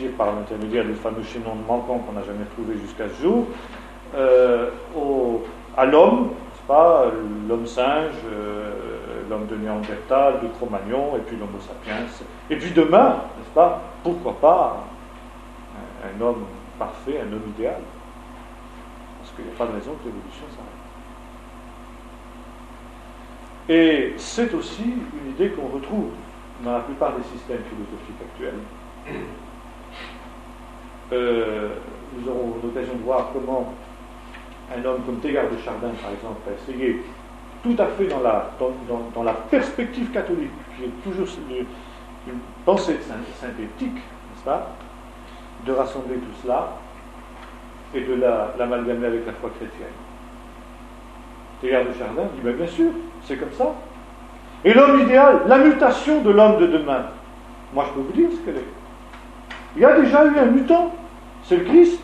sortir par l'intermédiaire du fameux chaînon manquant qu'on n'a jamais trouvé jusqu'à ce jour, à l'homme, n'est-ce pas, l'homme singe, l'homme de Néandertal, de Cro-Magnon, et puis l'homo sapiens. Et puis demain, n'est-ce pas, pourquoi pas un homme parfait, un homme idéal. Parce qu'il n'y a pas de raison que l'évolution s'arrête. Et c'est aussi une idée qu'on retrouve dans la plupart des systèmes philosophiques actuels. Nous aurons l'occasion de voir comment un homme comme Teilhard de Chardin, par exemple, a essayé, tout à fait dans la perspective catholique, qui est toujours une pensée synthétique, n'est-ce pas, de rassembler tout cela et de l'amalgamer avec la foi chrétienne. Teilhard de Chardin dit, bien sûr, c'est comme ça. Et l'homme idéal, la mutation de l'homme de demain, moi je peux vous dire ce qu'elle est. Il y a déjà eu un mutant, c'est le Christ.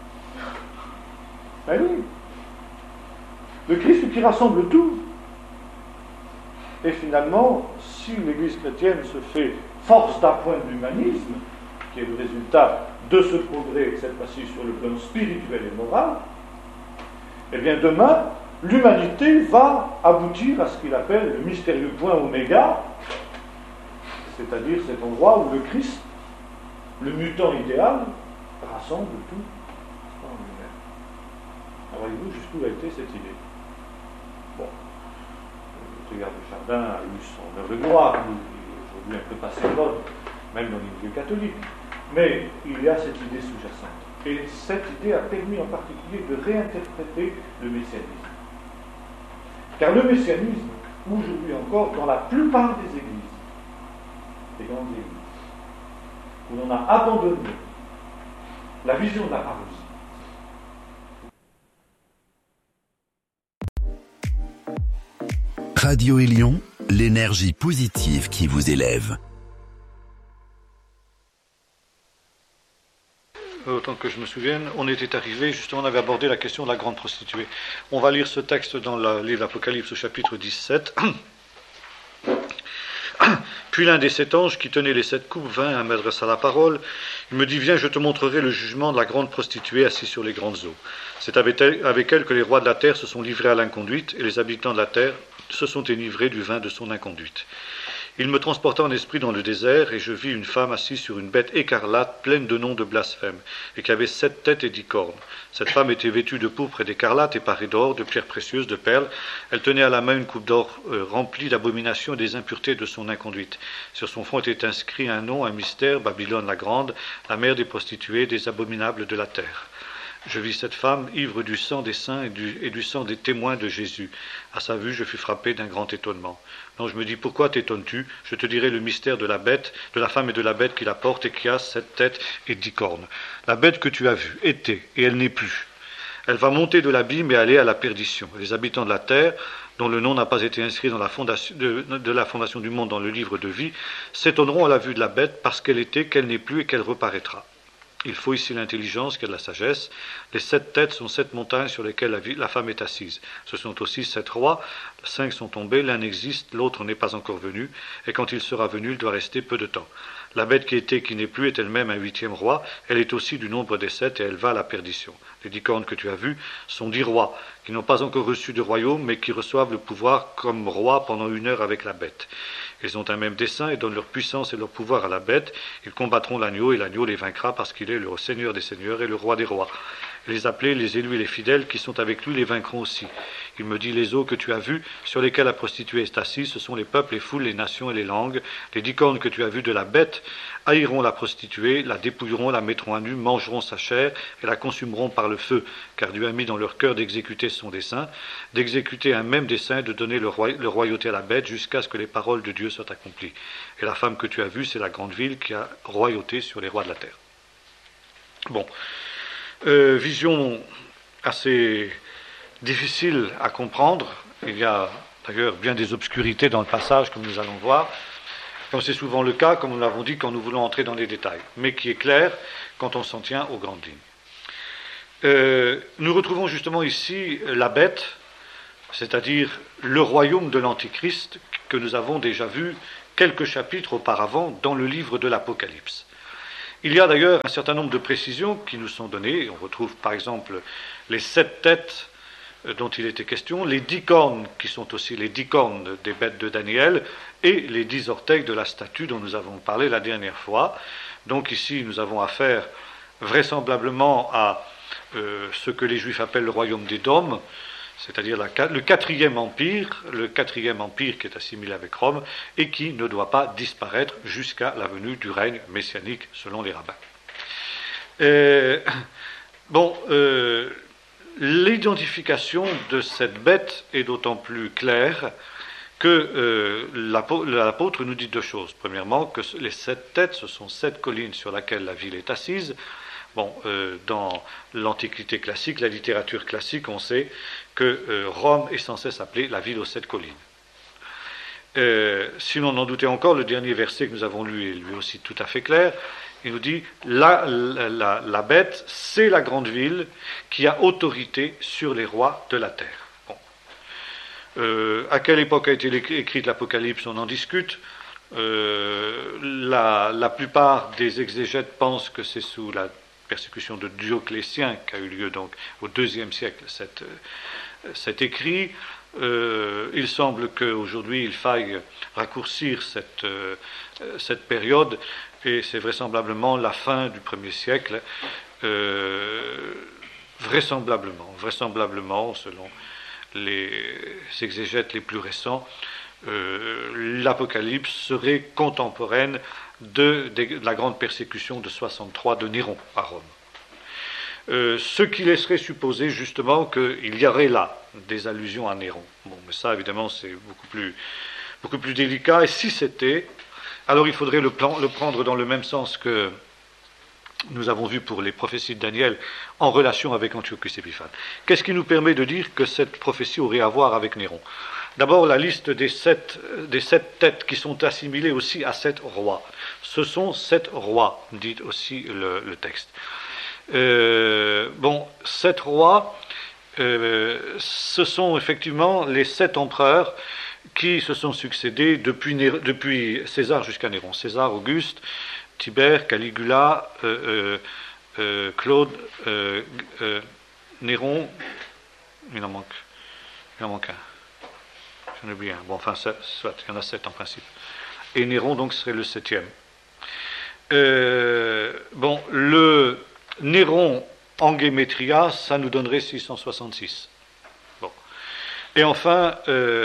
Ben oui. Le Christ qui rassemble tout. Et finalement, si l'Église chrétienne se fait force d'appoint de l'humanisme, qui est le résultat de ce progrès, cette fois-ci sur le plan spirituel et moral, eh bien demain, l'humanité va aboutir à ce qu'il appelle le mystérieux point oméga, c'est-à-dire cet endroit où le Christ, le mutant idéal, rassemble tout en lui-même. Alors voyez-vous jusqu'où a été cette idée. Bon, Teilhard de Chardin a eu son œuvre de gloire, il est aujourd'hui un peu passé de mode, même dans les milieux catholiques. Mais il y a cette idée sous-jacente. Et cette idée a permis en particulier de réinterpréter le messianisme. Car le messianisme, aujourd'hui encore, dans la plupart des églises, des grandes églises, où l'on a abandonné la vision de la parousie. Radio Élion, l'énergie positive qui vous élève. Autant que je me souvienne, on était arrivé, justement, on avait abordé la question de la grande prostituée. On va lire ce texte dans le livre d'Apocalypse au chapitre 17. Puis l'un des 7 anges qui tenait les 7 coupes vint et m'adressa la parole. Il me dit, viens, je te montrerai le jugement de la grande prostituée assise sur les grandes eaux. C'est avec elle que les rois de la terre se sont livrés à l'inconduite, et les habitants de la terre se sont enivrés du vin de son inconduite. Il me transporta en esprit dans le désert, et je vis une femme assise sur une bête écarlate, pleine de noms de blasphème, et qui avait 7 têtes et 10 cornes. Cette femme était vêtue de pourpre et d'écarlate, et parée d'or, de pierres précieuses, de perles. Elle tenait à la main une coupe d'or remplie d'abominations et des impuretés de son inconduite. Sur son front était inscrit un nom, un mystère, Babylone la grande, la mère des prostituées, des abominables de la terre. Je vis cette femme ivre du sang des saints et du sang des témoins de Jésus. À sa vue, je fus frappé d'un grand étonnement. Donc je me dis, pourquoi t'étonnes-tu? Je te dirai le mystère de la bête, de la femme et de la bête qui la porte et qui a 7 têtes et 10 cornes. La bête que tu as vue était, et elle n'est plus. Elle va monter de l'abîme et aller à la perdition. Les habitants de la terre, dont le nom n'a pas été inscrit dans la fondation, de la fondation du monde dans le livre de vie, s'étonneront à la vue de la bête parce qu'elle était, qu'elle n'est plus et qu'elle reparaîtra. Il faut ici l'intelligence qui est de la sagesse. Les 7 têtes sont 7 montagnes sur lesquelles la femme est assise. Ce sont aussi 7 rois. 5 sont tombés, l'un existe, l'autre n'est pas encore venu, et quand il sera venu, il doit rester peu de temps. La bête qui était, qui n'est plus, est elle-même un 8e roi. Elle est aussi du nombre des 7 et elle va à la perdition. Les 10 cornes que tu as vues sont 10 rois, qui n'ont pas encore reçu de royaume, mais qui reçoivent le pouvoir comme rois pendant 1 heure avec la bête. Ils ont un même dessein et donnent leur puissance et leur pouvoir à la bête. Ils combattront l'agneau et l'agneau les vaincra parce qu'il est le Seigneur des seigneurs et le roi des rois. Les appelés, les élus et les fidèles qui sont avec lui les vaincront aussi. Il me dit, les eaux que tu as vues, sur lesquelles la prostituée est assise, ce sont les peuples, les foules, les nations et les langues. Les 10 cornes que tu as vues de la bête haïront la prostituée, la dépouilleront, la mettront à nu, mangeront sa chair et la consumeront par le feu, car Dieu a mis dans leur cœur d'exécuter son dessein, d'exécuter un même dessein, de donner le royauté à la bête jusqu'à ce que les paroles de Dieu soient accomplies. Et la femme que tu as vue, c'est la grande ville qui a royauté sur les rois de la terre. Bon. Vision assez difficile à comprendre. Il y a d'ailleurs bien des obscurités dans le passage, comme nous allons voir, comme c'est souvent le cas, comme nous l'avons dit, quand nous voulons entrer dans les détails, mais qui est clair quand on s'en tient aux grandes lignes. Nous retrouvons justement ici la bête, c'est-à-dire le royaume de l'Antichrist, que nous avons déjà vu quelques chapitres auparavant dans le livre de l'Apocalypse. Il y a d'ailleurs un certain nombre de précisions qui nous sont données. On retrouve par exemple les 7 têtes dont il était question, les 10 cornes qui sont aussi les 10 cornes des bêtes de Daniel et les 10 orteils de la statue dont nous avons parlé la dernière fois. Donc ici nous avons affaire vraisemblablement à ce que les Juifs appellent le royaume des Dômes, c'est-à-dire le quatrième empire qui est assimilé avec Rome et qui ne doit pas disparaître jusqu'à la venue du règne messianique selon les rabbins. L'identification de cette bête est d'autant plus claire que l'apôtre nous dit 2 choses. Premièrement, que les 7 têtes, ce sont 7 collines sur lesquelles la ville est assise. Dans l'Antiquité classique, la littérature classique, on sait que Rome est censée s'appeler la ville aux 7 collines. Si l'on en doutait encore, le dernier verset que nous avons lu est lui aussi tout à fait clair. Il nous dit la bête, c'est la grande ville qui a autorité sur les rois de la terre. À quelle époque a été écrite l'Apocalypse, on en discute. La plupart des exégètes pensent que c'est sous la persécution de Dioclétien qu'a eu lieu donc au IIe siècle cet écrit. Il semble qu'aujourd'hui il faille raccourcir cette période et c'est vraisemblablement la fin du 1er siècle, vraisemblablement selon les exégètes les plus récents, l'Apocalypse serait contemporaine de la grande persécution de 63 de Néron à Rome. Ce qui laisserait supposer justement qu'il y aurait là des allusions à Néron. Mais ça évidemment c'est beaucoup plus délicat, et si c'était, alors il faudrait le prendre dans le même sens que nous avons vu pour les prophéties de Daniel en relation avec Antiochus Épiphane. Qu'est-ce qui nous permet de dire que cette prophétie aurait à voir avec Néron ? D'abord, la liste des 7 têtes qui sont assimilées aussi à 7 rois. Ce sont 7 rois, dit aussi le texte. 7 rois, ce sont effectivement les 7 empereurs qui se sont succédés depuis César jusqu'à Néron. César, Auguste, Tibère, Caligula, Claude, Néron, il en manque un. J'en ai oublié un. Il y en a 7 en principe. Et Néron, donc, serait le 7e. Le Néron en Gémétria, ça nous donnerait 666. Et enfin,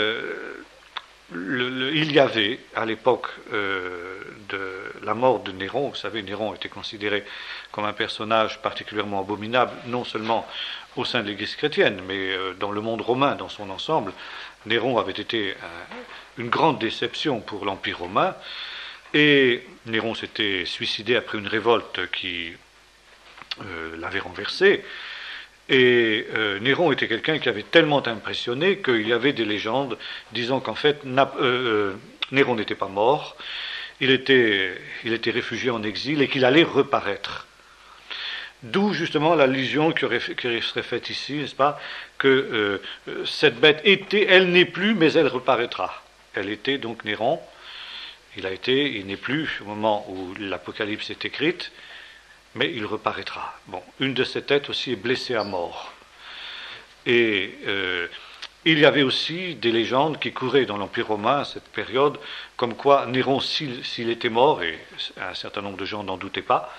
il y avait, à l'époque de la mort de Néron, vous savez, Néron était considéré comme un personnage particulièrement abominable, non seulement au sein de l'Église chrétienne, mais dans le monde romain dans son ensemble. Néron avait été une grande déception pour l'Empire romain, et Néron s'était suicidé après une révolte qui l'avait renversé. Et Néron était quelqu'un qui avait tellement impressionné qu'il y avait des légendes disant qu'en fait Néron n'était pas mort, il était réfugié en exil et qu'il allait reparaître. D'où justement l'allusion qui serait faite ici, n'est-ce pas, que cette bête elle n'est plus, mais elle reparaîtra. Elle était donc Néron, il n'est plus au moment où l'Apocalypse est écrite, mais il reparaîtra. Une de ces têtes aussi est blessée à mort. Et il y avait aussi des légendes qui couraient dans l'Empire romain à cette période, comme quoi Néron, s'il était mort, et un certain nombre de gens n'en doutaient pas,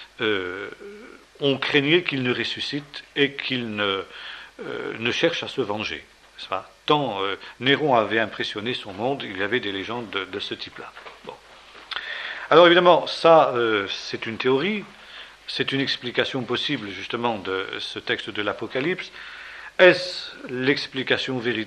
on craignait qu'il ne ressuscite et qu'il ne cherche à se venger. Tant Néron avait impressionné son monde, il y avait des légendes de ce type-là. Alors évidemment, ça, c'est une théorie. C'est une explication possible, justement, de ce texte de l'Apocalypse. Est-ce l'explication véritable ?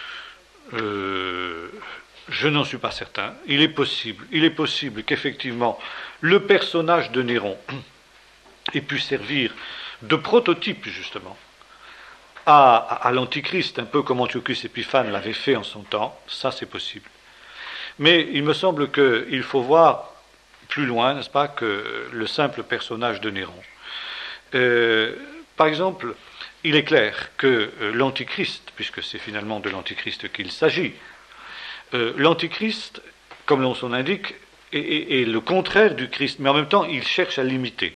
Je n'en suis pas certain. Il est possible qu'effectivement, le personnage de Néron ait pu servir de prototype, justement, à l'Antichrist, un peu comme Antiochus Épiphane l'avait fait en son temps. Ça, c'est possible. Mais il me semble qu'il faut voir plus loin, n'est-ce pas, que le simple personnage de Néron. Par exemple, il est clair que l'Antichrist, puisque c'est finalement de l'Antichrist qu'il s'agit, l'Antichrist, comme l'on s'en indique, et le contraire du Christ, mais en même temps, il cherche à l'imiter.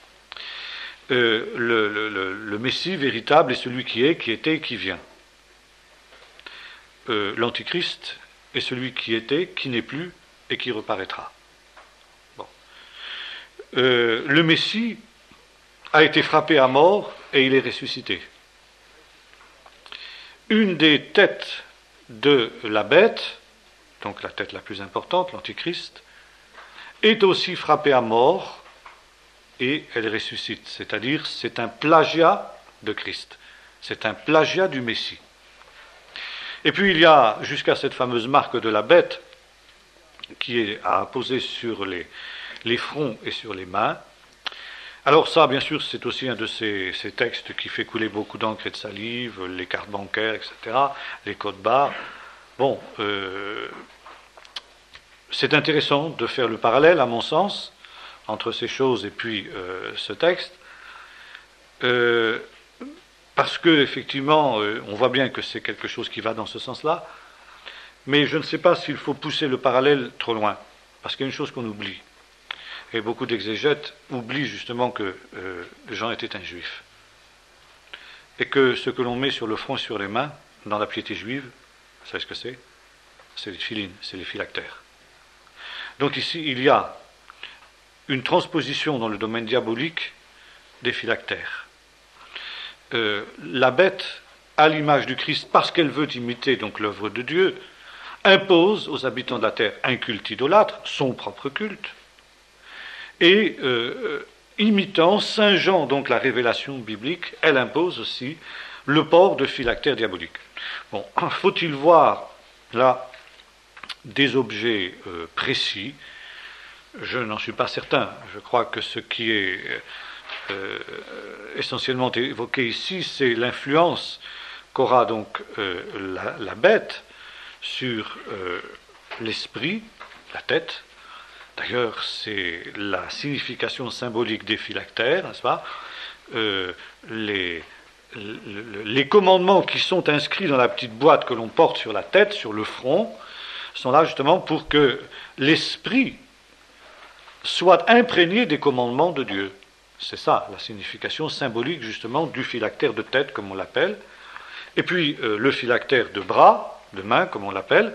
Le Messie véritable est celui qui est, qui était et qui vient. L'Antichrist est celui qui était, qui n'est plus et qui reparaîtra. Bon. Le Messie a été frappé à mort et il est ressuscité. Une des têtes de la bête, donc la tête la plus importante, l'Antichrist, est aussi frappée à mort et elle ressuscite. C'est-à-dire, c'est un plagiat de Christ. C'est un plagiat du Messie. Et puis il y a, jusqu'à cette fameuse marque de la bête, qui est à apposer sur les fronts et sur les mains. Alors ça, bien sûr, c'est aussi un de ces textes qui fait couler beaucoup d'encre et de salive, les cartes bancaires, etc., les codes barres. Bon, c'est intéressant de faire le parallèle, à mon sens, entre ces choses et puis ce texte, parce que effectivement, on voit bien que c'est quelque chose qui va dans ce sens-là, mais je ne sais pas s'il faut pousser le parallèle trop loin, parce qu'il y a une chose qu'on oublie. Et beaucoup d'exégètes oublient justement que Jean était un juif. Et que ce que l'on met sur le front et sur les mains, dans la piété juive, vous savez ce que c'est? C'est les tfilines, c'est les phylactères. Donc ici, il y a une transposition dans le domaine diabolique des phylactères. La bête, à l'image du Christ, parce qu'elle veut imiter donc l'œuvre de Dieu, impose aux habitants de la terre un culte idolâtre, son propre culte, et imitant Saint Jean, donc la révélation biblique, elle impose aussi le port de phylactères diaboliques. Bon, faut-il voir là des objets précis? Je n'en suis pas certain. Je crois que ce qui est essentiellement évoqué ici, c'est l'influence qu'aura donc la bête sur l'esprit, la tête. D'ailleurs, c'est la signification symbolique des phylactères, n'est-ce pas? Les commandements qui sont inscrits dans la petite boîte que l'on porte sur la tête, sur le front, sont là justement pour que l'esprit soit imprégné des commandements de Dieu. C'est ça, la signification symbolique justement du phylactère de tête, comme on l'appelle. Et puis le phylactère de bras, de main, comme on l'appelle,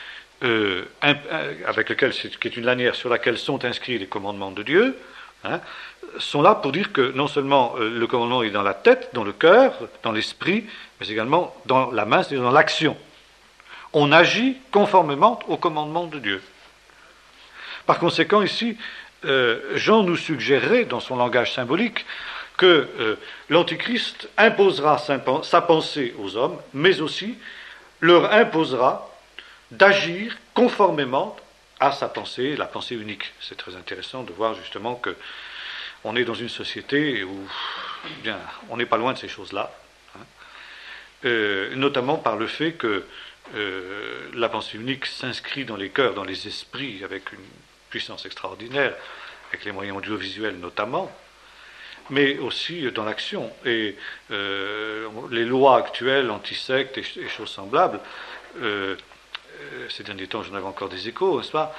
avec lequel, qui est une lanière sur laquelle sont inscrits les commandements de Dieu, sont là pour dire que non seulement le commandement est dans la tête, dans le cœur, dans l'esprit, mais également dans la main, c'est-à-dire dans l'action. On agit conformément au commandement de Dieu. Par conséquent, ici, Jean nous suggérerait, dans son langage symbolique, que l'Antichrist imposera sa pensée aux hommes, mais aussi leur imposera d'agir conformément à sa pensée, la pensée unique. C'est très intéressant de voir justement que on est dans une société où bien, on n'est pas loin de ces choses-là, notamment par le fait que la pensée unique s'inscrit dans les cœurs, dans les esprits, avec une puissance extraordinaire, avec les moyens audiovisuels notamment, mais aussi dans l'action. Et les lois actuelles, anti-sectes et choses semblables, ces derniers temps, j'en avais encore des échos, n'est-ce pas,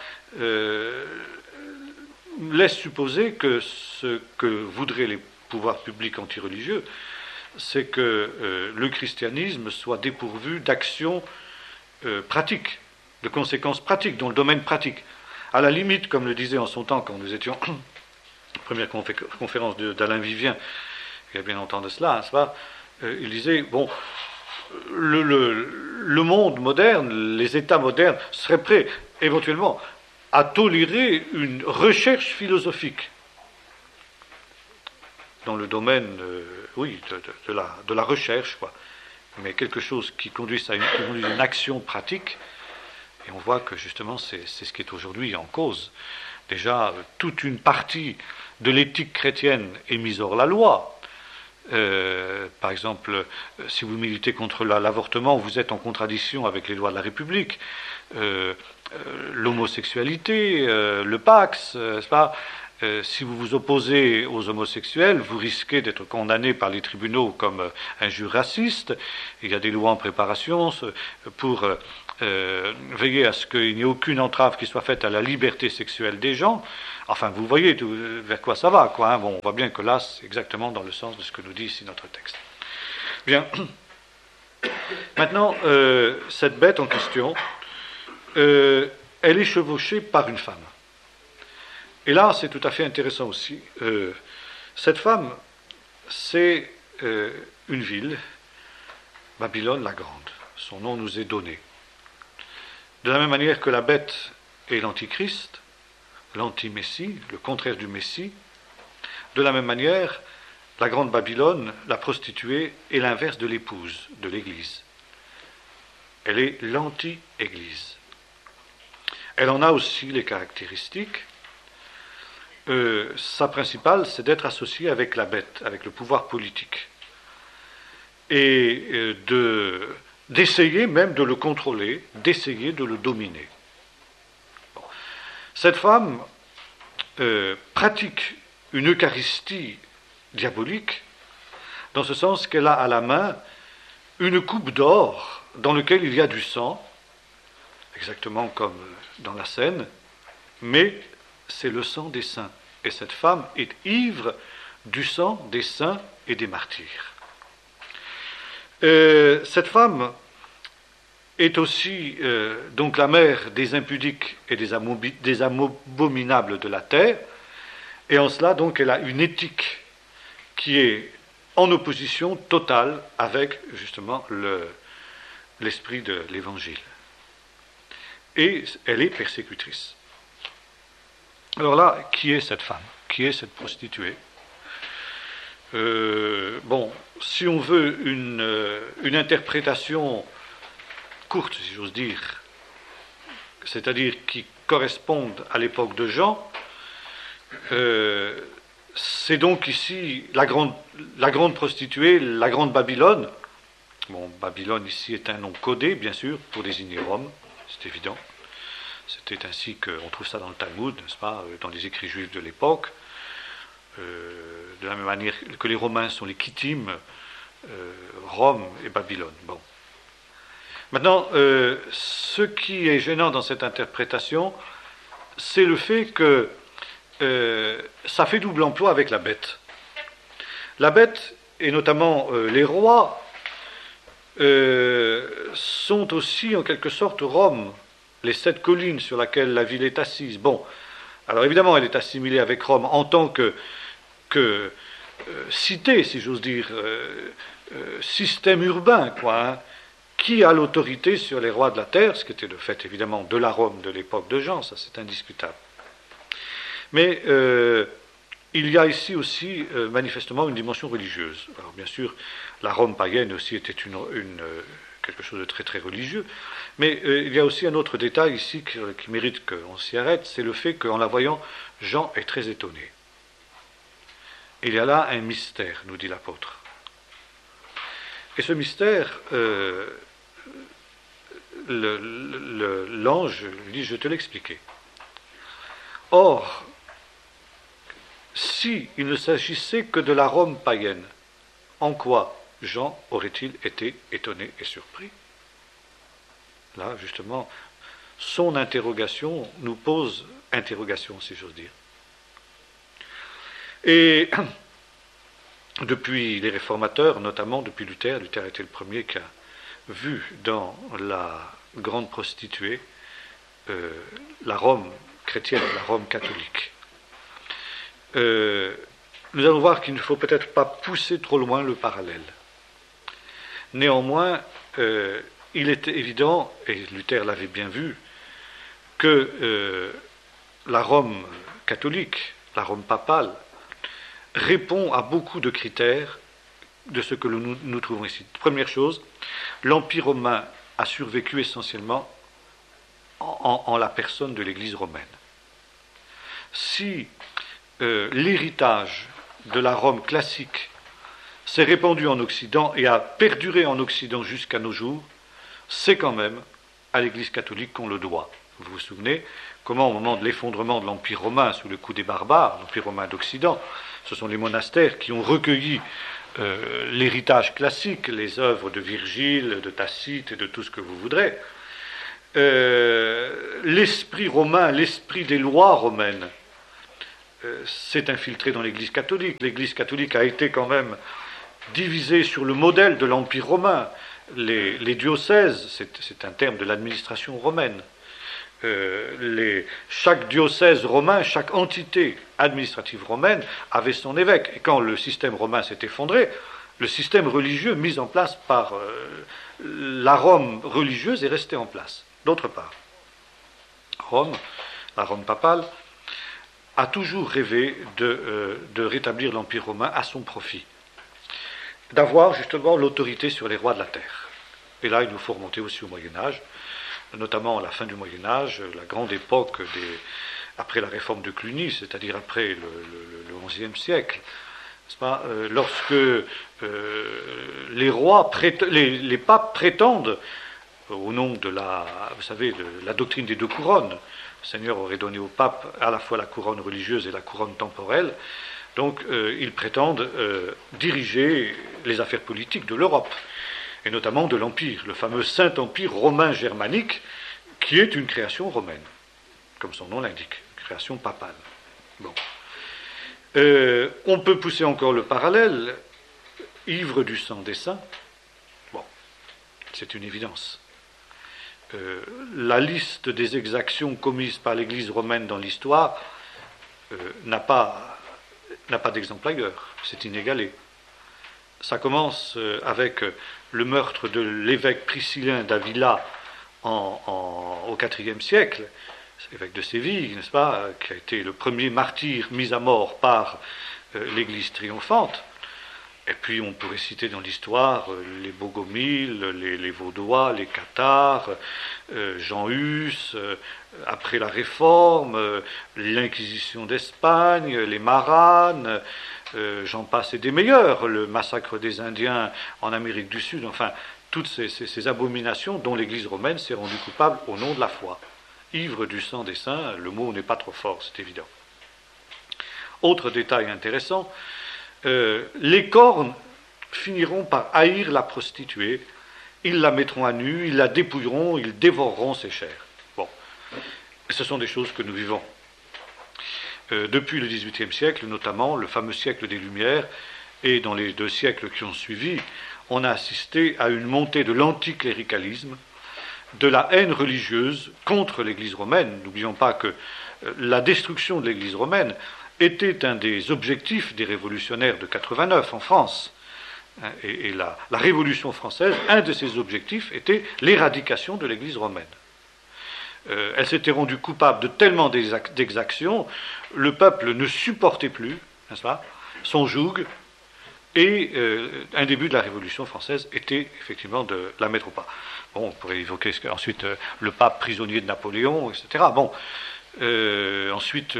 laissent supposer que ce que voudraient les pouvoirs publics antireligieux, c'est que le christianisme soit dépourvu d'actions pratiques, de conséquences pratiques, dans le domaine pratique. À la limite, comme le disait en son temps, quand nous étions première conférence d'Alain Vivien, il y a bien longtemps de cela, n'est-ce pas, il disait, bon, le monde moderne, les États modernes seraient prêts éventuellement à tolérer une recherche philosophique dans le domaine, oui, de la recherche, quoi. Mais quelque chose qui conduise à une action pratique, et on voit que justement c'est ce qui est aujourd'hui en cause. Déjà, toute une partie de l'éthique chrétienne est mise hors la loi. Par exemple, si vous militez contre l'avortement, vous êtes en contradiction avec les lois de la République. L'homosexualité, le Pax, c'est pas, si vous vous opposez aux homosexuels, vous risquez d'être condamné par les tribunaux comme injure raciste. Il y a des lois en préparation pour veiller à ce qu'il n'y ait aucune entrave qui soit faite à la liberté sexuelle des gens. Enfin, vous voyez vers quoi ça va, quoi. Hein. Bon, on voit bien que là, c'est exactement dans le sens de ce que nous dit ici notre texte. Bien. Maintenant, cette bête en question, elle est chevauchée par une femme. Et là, c'est tout à fait intéressant aussi. Cette femme, c'est une ville, Babylone la Grande. Son nom nous est donné. De la même manière que la bête est l'antichrist, l'anti-messie, le contraire du messie, de la même manière, la grande Babylone, la prostituée, est l'inverse de l'épouse, de l'Église. Elle est l'anti-Église. Elle en a aussi les caractéristiques. Sa principale, c'est d'être associée avec la bête, avec le pouvoir politique. Et d'essayer même de le contrôler, d'essayer de le dominer. Bon. Cette femme pratique une Eucharistie diabolique, dans ce sens qu'elle a à la main une coupe d'or dans laquelle il y a du sang, exactement comme dans la scène, mais c'est le sang des saints. Et cette femme est ivre du sang des saints et des martyrs. Cette femme est aussi donc la mère des impudiques et des abominables de la terre, et en cela donc elle a une éthique qui est en opposition totale avec justement l'esprit de l'Évangile. Et elle est persécutrice. Alors là, qui est cette femme? Qui est cette prostituée? Bon, si on veut une interprétation courte, si j'ose dire, c'est-à-dire qui corresponde à l'époque de Jean, c'est donc ici la grande prostituée, la grande Babylone. Bon, Babylone ici est un nom codé, bien sûr, pour désigner Rome, c'est évident. C'était ainsi qu'on trouve ça dans le Talmud, n'est-ce pas, dans les écrits juifs de l'époque. De la même manière que les Romains sont les Kittim, Rome et Babylone. Bon. Maintenant, ce qui est gênant dans cette interprétation, c'est le fait que ça fait double emploi avec la bête. La bête, et notamment les rois, sont aussi en quelque sorte Rome, les 7 collines sur lesquelles la ville est assise. Bon, alors évidemment, elle est assimilée avec Rome en tant que cité, si j'ose dire, système urbain, quoi, hein, qui a l'autorité sur les rois de la terre, ce qui était le fait évidemment de la Rome de l'époque de Jean, ça c'est indiscutable. Mais il y a ici aussi manifestement une dimension religieuse. Alors bien sûr, la Rome païenne aussi était quelque chose de très très religieux, mais il y a aussi un autre détail ici qui mérite qu'on s'y arrête, c'est le fait qu'en la voyant, Jean est très étonné. Il y a là un mystère, nous dit l'apôtre. Et ce mystère, l'ange lui dit, je te l'expliquais. Or, si il ne s'agissait que de la Rome païenne, en quoi Jean aurait-il été étonné et surpris? Là, justement, son interrogation nous pose interrogation, si j'ose dire. Et depuis les réformateurs, notamment depuis Luther a été le premier qui a vu dans la grande prostituée la Rome chrétienne, la Rome catholique. Nous allons voir qu'il ne faut peut-être pas pousser trop loin le parallèle. Néanmoins, il était évident, et Luther l'avait bien vu, que la Rome catholique, la Rome papale, répond à beaucoup de critères de ce que nous trouvons ici. Première chose, l'Empire romain a survécu essentiellement en la personne de l'Église romaine. Si l'héritage de la Rome classique s'est répandu en Occident et a perduré en Occident jusqu'à nos jours, c'est quand même à l'Église catholique qu'on le doit. Vous vous souvenez, comment au moment de l'effondrement de l'Empire romain sous le coup des barbares, l'Empire romain d'Occident, ce sont les monastères qui ont recueilli l'héritage classique, les œuvres de Virgile, de Tacite et de tout ce que vous voudrez. L'esprit romain, l'esprit des lois romaines s'est infiltré dans l'Église catholique. L'Église catholique a été quand même divisée sur le modèle de l'Empire romain. Les diocèses, c'est un terme de l'administration romaine. Chaque diocèse romain, chaque entité administrative romaine avait son évêque. Et quand le système romain s'est effondré, le système religieux mis en place par la Rome religieuse est resté en place. D'autre part, la Rome papale, a toujours rêvé de rétablir l'Empire romain à son profit, d'avoir justement l'autorité sur les rois de la terre. Et là, il nous faut remonter aussi au Moyen-Âge, notamment à la fin du Moyen-Âge, la grande époque après la réforme de Cluny, c'est-à-dire après le XIe siècle, n'est-ce pas, lorsque les papes prétendent, au nom de vous savez, de la doctrine des deux couronnes, le Seigneur aurait donné au pape à la fois la couronne religieuse et la couronne temporelle, donc ils prétendent diriger les affaires politiques de l'Europe, et notamment de l'Empire, le fameux Saint-Empire romain germanique, qui est une création romaine, comme son nom l'indique, création papale. Bon. On peut pousser encore le parallèle, ivre du sang des saints, bon, c'est une évidence. La liste des exactions commises par l'Église romaine dans l'histoire n'a pas d'exemple ailleurs, c'est inégalé. Ça commence avec le meurtre de l'évêque Priscillin d'Avila au IVe siècle, évêque de Séville, n'est-ce pas, qui a été le premier martyr mis à mort par l'Église triomphante. Et puis on pourrait citer dans l'histoire les Bogomiles, les Vaudois, les Cathares, Jean Hus, après la Réforme, l'Inquisition d'Espagne, les Maranes, j'en passe et des meilleurs, le massacre des Indiens en Amérique du Sud, enfin, toutes ces abominations dont l'Église romaine s'est rendue coupable au nom de la foi. Ivre du sang des saints, le mot n'est pas trop fort, c'est évident. Autre détail intéressant, les cornes finiront par haïr la prostituée, ils la mettront à nu, ils la dépouilleront, ils dévoreront ses chairs. Bon, ce sont des choses que nous vivons. Depuis le XVIIIe siècle, notamment le fameux siècle des Lumières, et dans les 2 siècles qui ont suivi, on a assisté à une montée de l'anticléricalisme, de la haine religieuse contre l'Église romaine. N'oublions pas que la destruction de l'Église romaine était un des objectifs des révolutionnaires de 89 en France. Et la Révolution française, un de ses objectifs était l'éradication de l'Église romaine. Elle s'était rendue coupable de tellement d'exactions, le peuple ne supportait plus, n'est-ce pas, son joug, et un début de la Révolution française était effectivement de la mettre au pas. Bon, on pourrait évoquer ensuite le pape prisonnier de Napoléon, etc. Bon, ensuite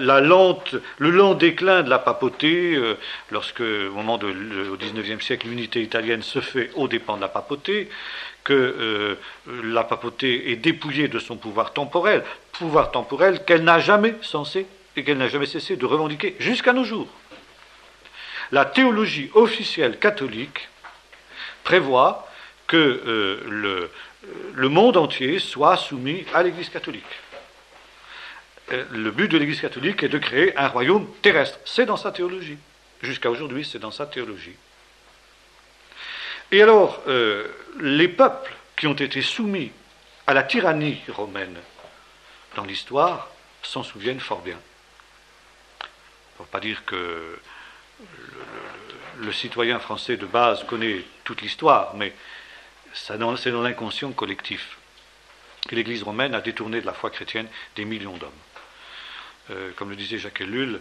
le lent déclin de la papauté, lorsque au moment au XIXe siècle l'unité italienne se fait aux dépens de la papauté, que la papauté est dépouillée de son pouvoir temporel qu'elle n'a jamais cessé de revendiquer jusqu'à nos jours. La théologie officielle catholique prévoit que le monde entier soit soumis à l'Église catholique. Le but de l'Église catholique est de créer un royaume terrestre. C'est dans sa théologie. Jusqu'à aujourd'hui, c'est dans sa théologie. Et alors, les peuples qui ont été soumis à la tyrannie romaine dans l'histoire s'en souviennent fort bien. On ne peut pas dire que le citoyen français de base connaît toute l'histoire, mais c'est dans l'inconscient collectif que l'Église romaine a détourné de la foi chrétienne des millions d'hommes. Comme le disait Jacques Ellul,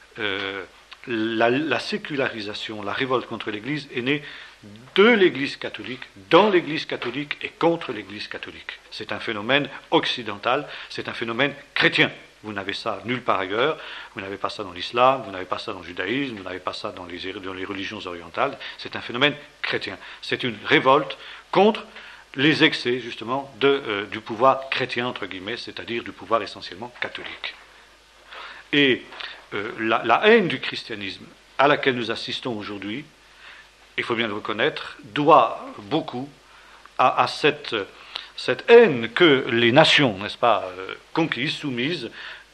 la sécularisation, la révolte contre l'Église est née de l'Église catholique, dans l'Église catholique et contre l'Église catholique. C'est un phénomène occidental, c'est un phénomène chrétien. Vous n'avez ça nulle part ailleurs, vous n'avez pas ça dans l'islam, vous n'avez pas ça dans le judaïsme, vous n'avez pas ça dans les religions orientales, c'est un phénomène chrétien. C'est une révolte contre les excès, justement, du pouvoir chrétien, entre guillemets, c'est-à-dire du pouvoir essentiellement catholique. Et la haine du christianisme à laquelle nous assistons aujourd'hui, il faut bien le reconnaître, doit beaucoup à cette haine que les nations, n'est-ce pas, conquises, soumises,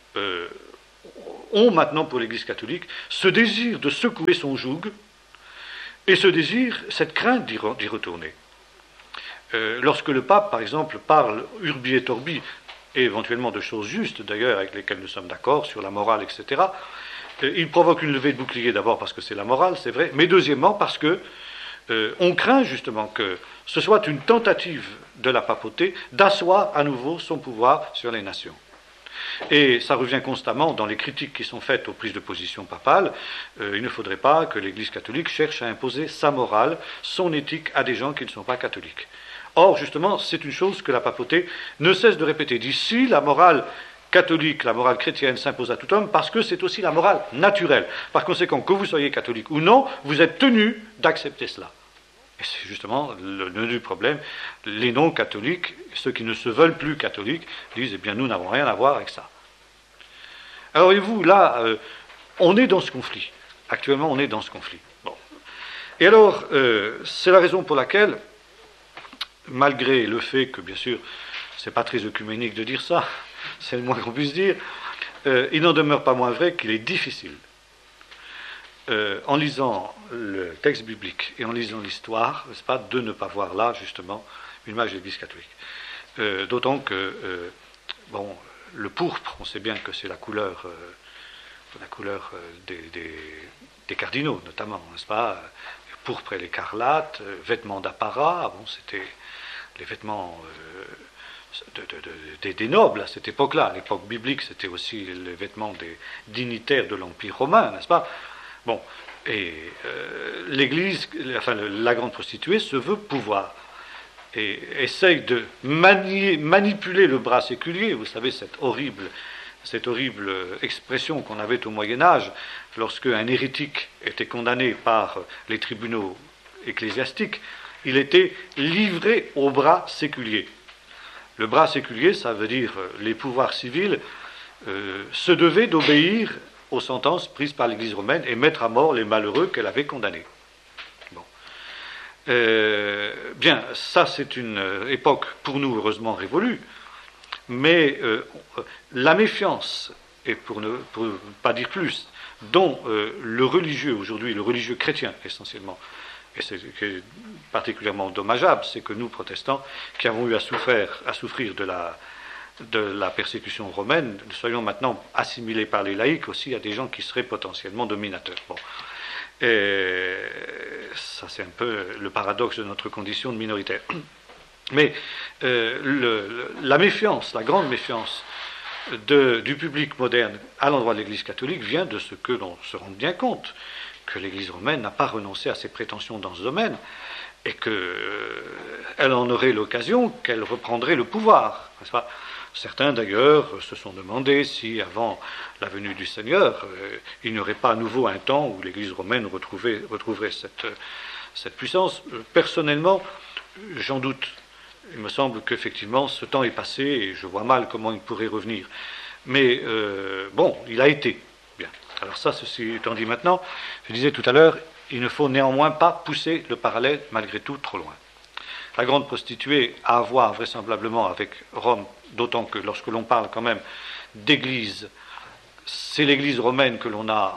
ont maintenant pour l'Église catholique, ce désir de secouer son joug, et ce désir, cette crainte d'y retourner. Lorsque le pape, par exemple, parle urbi et orbi, et éventuellement de choses justes, d'ailleurs, avec lesquelles nous sommes d'accord, sur la morale, etc., il provoque une levée de bouclier, d'abord parce que c'est la morale, c'est vrai, mais deuxièmement parce que on craint justement que ce soit une tentative de la papauté d'asseoir à nouveau son pouvoir sur les nations. Et ça revient constamment dans les critiques qui sont faites aux prises de position papales. Il ne faudrait pas que l'Église catholique cherche à imposer sa morale, son éthique à des gens qui ne sont pas catholiques. Or, justement, c'est une chose que la papauté ne cesse de répéter. D'ici, la morale catholique, la morale chrétienne s'impose à tout homme parce que c'est aussi la morale naturelle. Par conséquent, que vous soyez catholique ou non, vous êtes tenu d'accepter cela. Et c'est justement le nœud du problème. Les non-catholiques, ceux qui ne se veulent plus catholiques, disent, eh bien, nous n'avons rien à voir avec ça. Alors, voyez-vous, là, on est dans ce conflit. Actuellement, on est dans ce conflit. Bon. Et alors, c'est la raison pour laquelle, malgré le fait que, bien sûr, c'est pas très œcuménique de dire ça, c'est le moins qu'on puisse dire, il n'en demeure pas moins vrai qu'il est difficile, en lisant le texte biblique et en lisant l'histoire, n'est-ce pas, de ne pas voir là, justement, une image de l'Église catholique. D'autant que, bon, le pourpre, on sait bien que c'est la couleur des cardinaux, notamment, n'est-ce pas, le pourpre et l'écarlate, vêtements d'apparat, bon, c'était les vêtements des nobles à cette époque-là. À l'époque biblique, c'était aussi les vêtements des dignitaires de l'Empire romain, n'est-ce pas? Bon, et l'Église, enfin la grande prostituée, se veut pouvoir et essaye de manipuler le bras séculier. Vous savez, cette horrible expression qu'on avait au Moyen-Âge, lorsque un hérétique était condamné par les tribunaux ecclésiastiques, il était livré au bras séculier. Le bras séculier, ça veut dire les pouvoirs civils se devaient d'obéir aux sentences prises par l'Église romaine et mettre à mort les malheureux qu'elle avait condamnés. Bon. Bien, ça c'est une époque pour nous heureusement révolue, mais la méfiance, et pour ne pas dire plus, dont le religieux aujourd'hui, le religieux chrétien essentiellement, et c'est particulièrement dommageable, c'est que nous, protestants, qui avons eu à souffrir de la persécution romaine, nous soyons maintenant assimilés par les laïcs aussi à des gens qui seraient potentiellement dominateurs. Bon. Et ça, c'est un peu le paradoxe de notre condition de minoritaire. Mais la méfiance, la grande méfiance du public moderne à l'endroit de l'Église catholique vient de ce que l'on se rend bien compte, que l'Église romaine n'a pas renoncé à ses prétentions dans ce domaine, et qu'elle en aurait l'occasion, qu'elle reprendrait le pouvoir, n'est-ce pas? Certains, d'ailleurs, se sont demandé si, avant la venue du Seigneur, il n'y aurait pas à nouveau un temps où l'Église romaine retrouverait cette puissance. Personnellement, j'en doute. Il me semble qu'effectivement, ce temps est passé, et je vois mal comment il pourrait revenir. Mais, bon, il a été. Bien. Alors ça, ceci étant dit maintenant, je disais tout à l'heure, il ne faut néanmoins pas pousser le parallèle, malgré tout, trop loin. La grande prostituée a à voir vraisemblablement avec Rome, d'autant que lorsque l'on parle quand même d'église, c'est l'église romaine que l'on a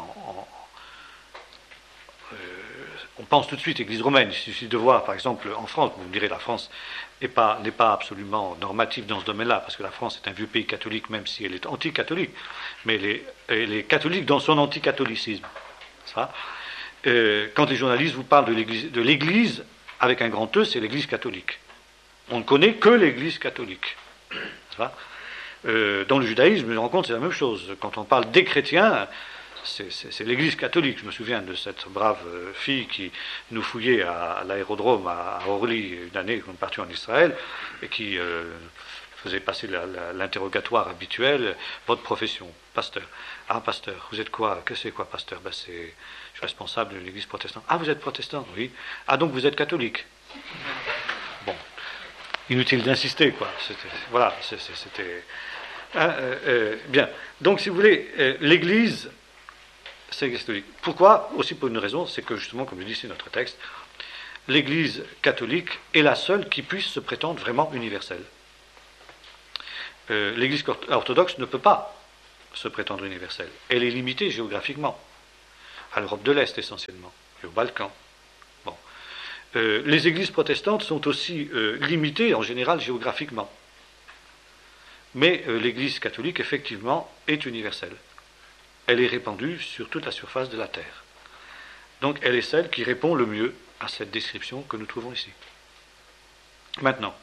on pense tout de suite église romaine. Il suffit de voir, par exemple, en France, vous me direz la France n'est pas absolument normative dans ce domaine-là, parce que la France est un vieux pays catholique, même si elle est anti-catholique, mais elle est catholique dans son anticatholicisme. Ça. Quand les journalistes vous parlent de l'église avec un grand E, c'est l'église catholique. On ne connaît que l'église catholique. Ça. Dans le judaïsme, je me rends compte, c'est la même chose. Quand on parle des chrétiens, c'est l'église catholique. Je me souviens de cette brave fille qui nous fouillait à l'aérodrome à Orly une année quand nous partions en Israël et qui faisait passer l'interrogatoire habituel. Votre profession, pasteur. Ah, pasteur, vous êtes quoi? Que c'est quoi, pasteur? Je suis responsable de l'église protestante. Ah, vous êtes protestant? Oui. Ah, donc vous êtes catholique? Bon. inutile d'insister, quoi. Voilà, c'était... bien. Donc, si vous voulez, l'Église, c'est catholique. Pourquoi? Aussi pour une raison, c'est que justement, comme je dis, c'est notre texte, l'Église catholique est la seule qui puisse se prétendre vraiment universelle. L'Église orthodoxe ne peut pas se prétendre universelle. Elle est limitée géographiquement, à l'Europe de l'Est essentiellement, et aux Balkans. Bon. Les églises protestantes sont aussi limitées en général géographiquement. Mais l'Église catholique, effectivement, est universelle. Elle est répandue sur toute la surface de la terre. Donc elle est celle qui répond le mieux à cette description que nous trouvons ici. Maintenant,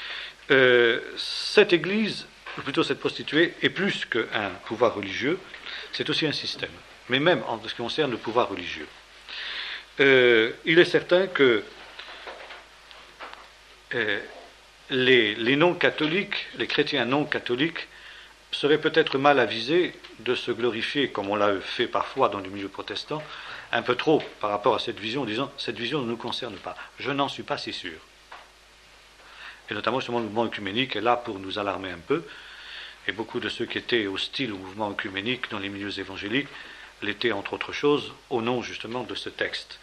cette Église, ou plutôt cette prostituée, est plus qu'un pouvoir religieux, c'est aussi un système. Mais même en ce qui concerne le pouvoir religieux. Il est certain que les non-catholiques, les chrétiens non-catholiques, seraient peut-être mal avisés de se glorifier, comme on l'a fait parfois dans le milieu protestant, un peu trop par rapport à cette vision, en disant « cette vision ne nous concerne pas ». Je n'en suis pas si sûr. Et notamment, justement, le mouvement œcuménique est là pour nous alarmer un peu. Et beaucoup de ceux qui étaient hostiles au mouvement œcuménique dans les milieux évangéliques l'étaient, entre autres choses, au nom, justement, de ce texte.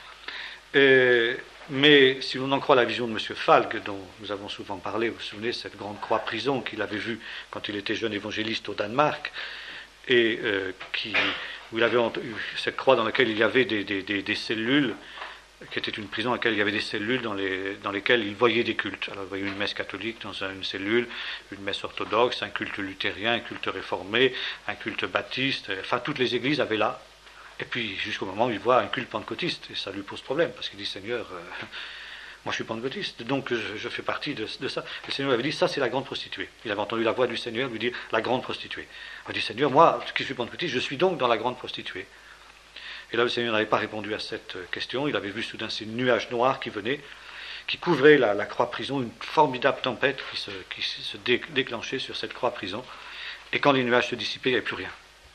Mais si l'on en croit la vision de M. Falk, dont nous avons souvent parlé, vous vous souvenez, cette grande croix-prison qu'il avait vue quand il était jeune évangéliste au Danemark, et où il avait cette croix dans laquelle il y avait des cellules, qui était une prison dans laquelle il y avait des cellules dans lesquelles il voyait des cultes. Alors il voyait une messe catholique dans une cellule, une messe orthodoxe, un culte luthérien, un culte réformé, un culte baptiste, enfin toutes les églises avaient là. Et puis jusqu'au moment où il voit un culte pentecôtiste, et ça lui pose problème, parce qu'il dit « Seigneur, moi je suis pentecôtiste, donc je fais partie de ça ». Le Seigneur avait dit « Ça c'est la grande prostituée ». Il avait entendu la voix du Seigneur lui dire « La grande prostituée ». Il a dit « Seigneur, moi qui suis pentecôtiste, je suis donc dans la grande prostituée ». Et là, le Seigneur n'avait pas répondu à cette question. Il avait vu soudain ces nuages noirs qui venaient, qui couvraient la croix-prison, une formidable tempête qui se déclenchait sur cette croix-prison. Et quand les nuages se dissipaient, il n'y avait plus rien.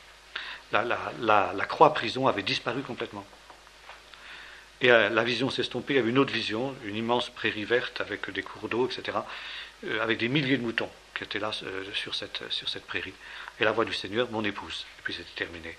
La croix-prison avait disparu complètement. Et la vision s'estompait, il y avait une autre vision, une immense prairie verte avec des cours d'eau, etc., avec des milliers de moutons qui étaient là sur cette prairie. Et la voix du Seigneur, mon épouse. Et puis c'était terminé.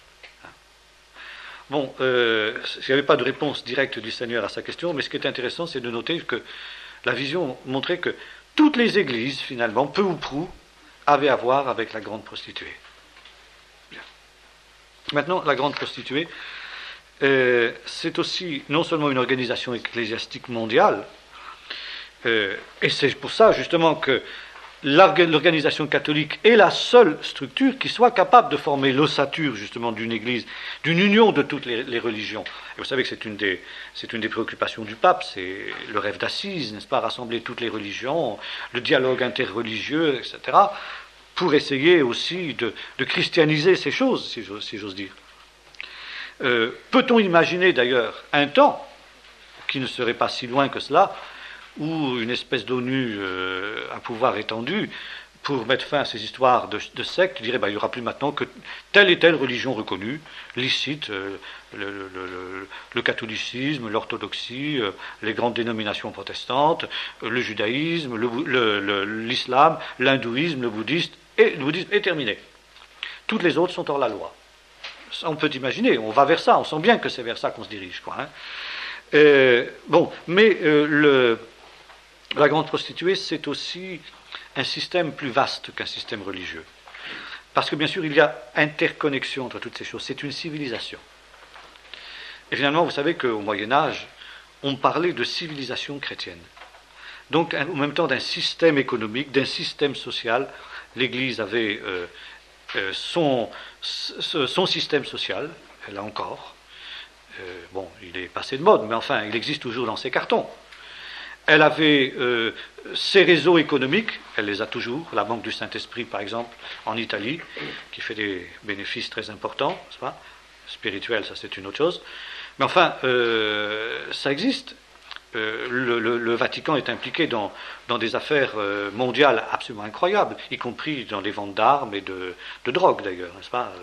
Bon, il n'y avait pas de réponse directe du Seigneur à sa question, mais ce qui est intéressant, c'est de noter que la vision montrait que toutes les églises, finalement, peu ou prou, avaient à voir avec la grande prostituée. Bien. Maintenant, la grande prostituée, c'est aussi non seulement une organisation ecclésiastique mondiale, et c'est pour ça, justement, que l'organisation catholique est la seule structure qui soit capable de former l'ossature justement d'une église, d'une union de toutes les religions. Et vous savez que c'est une des préoccupations du pape, c'est le rêve d'Assise, n'est-ce pas, rassembler toutes les religions, le dialogue interreligieux, etc., pour essayer aussi de christianiser ces choses, si j'ose dire. Peut-on imaginer d'ailleurs un temps, qui ne serait pas si loin que cela, ou une espèce d'ONU à pouvoir étendu pour mettre fin à ces histoires de sectes, dirait il n'y aura plus maintenant que telle et telle religion reconnue, licite, le catholicisme, l'orthodoxie, les grandes dénominations protestantes, le judaïsme, l'islam, l'hindouisme, le bouddhisme est terminé. Toutes les autres sont hors la loi. Ça, on peut imaginer, on va vers ça, on sent bien que c'est vers ça qu'on se dirige, quoi. Mais la grande prostituée, c'est aussi un système plus vaste qu'un système religieux. Parce que bien sûr, il y a interconnexion entre toutes ces choses. C'est une civilisation. Et finalement, vous savez qu'au Moyen-Âge, on parlait de civilisation chrétienne. Donc, en même temps d'un système économique, d'un système social, l'Église avait son système social, elle l'a encore. Il est passé de mode, mais enfin, il existe toujours dans ses cartons. Elle avait ses réseaux économiques, elle les a toujours, la Banque du Saint-Esprit par exemple, en Italie, qui fait des bénéfices très importants, n'est-ce pas ? Spirituels, ça c'est une autre chose. Mais enfin, ça existe. le Vatican est impliqué dans des affaires mondiales absolument incroyables, y compris dans les ventes d'armes et de drogue d'ailleurs, n'est-ce pas?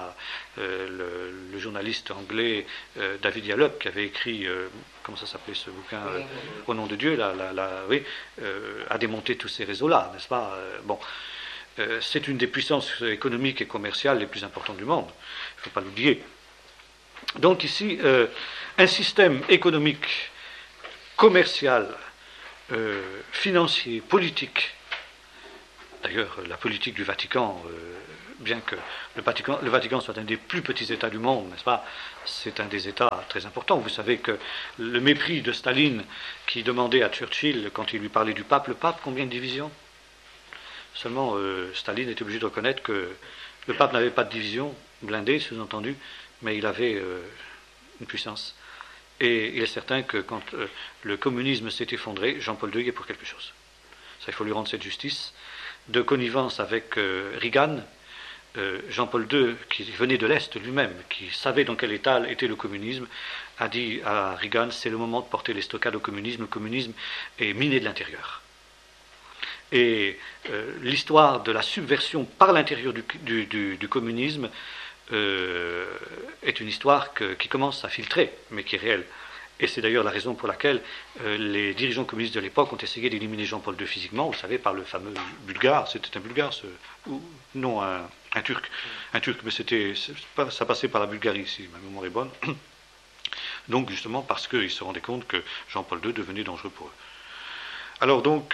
Le journaliste anglais David Yallop, qui avait écrit, comment ça s'appelait ce bouquin, Au nom de Dieu, oui, a démonté tous ces réseaux-là, n'est-ce pas? C'est une des puissances économiques et commerciales les plus importantes du monde, il ne faut pas l'oublier. Donc ici, un système économique, commercial, financier, politique. D'ailleurs, la politique du Vatican, bien que le Vatican soit un des plus petits États du monde, n'est-ce pas, c'est un des États très importants. Vous savez que le mépris de Staline, qui demandait à Churchill, quand il lui parlait du pape, le pape, combien de divisions? Seulement, Staline était obligé de reconnaître que le pape n'avait pas de division, blindé, sous-entendu, mais il avait une puissance. Et il est certain que quand le communisme s'est effondré, Jean-Paul II y est pour quelque chose. Ça, il faut lui rendre cette justice. De connivence avec Reagan, Jean-Paul II, qui venait de l'Est lui-même, qui savait dans quel état était le communisme, a dit à Reagan, c'est le moment de porter les stockades au communisme. Le communisme est miné de l'intérieur. Et l'histoire de la subversion par l'intérieur du communisme est une histoire qui commence à filtrer, mais qui est réelle. Et c'est d'ailleurs la raison pour laquelle les dirigeants communistes de l'époque ont essayé d'éliminer Jean-Paul II physiquement, vous savez, par le fameux Bulgare. C'était un Bulgare, non, un Turc. Un Turc, mais ça passait par la Bulgarie, si ma mémoire est bonne. Donc, justement, parce qu'ils se rendaient compte que Jean-Paul II devenait dangereux pour eux. Alors donc,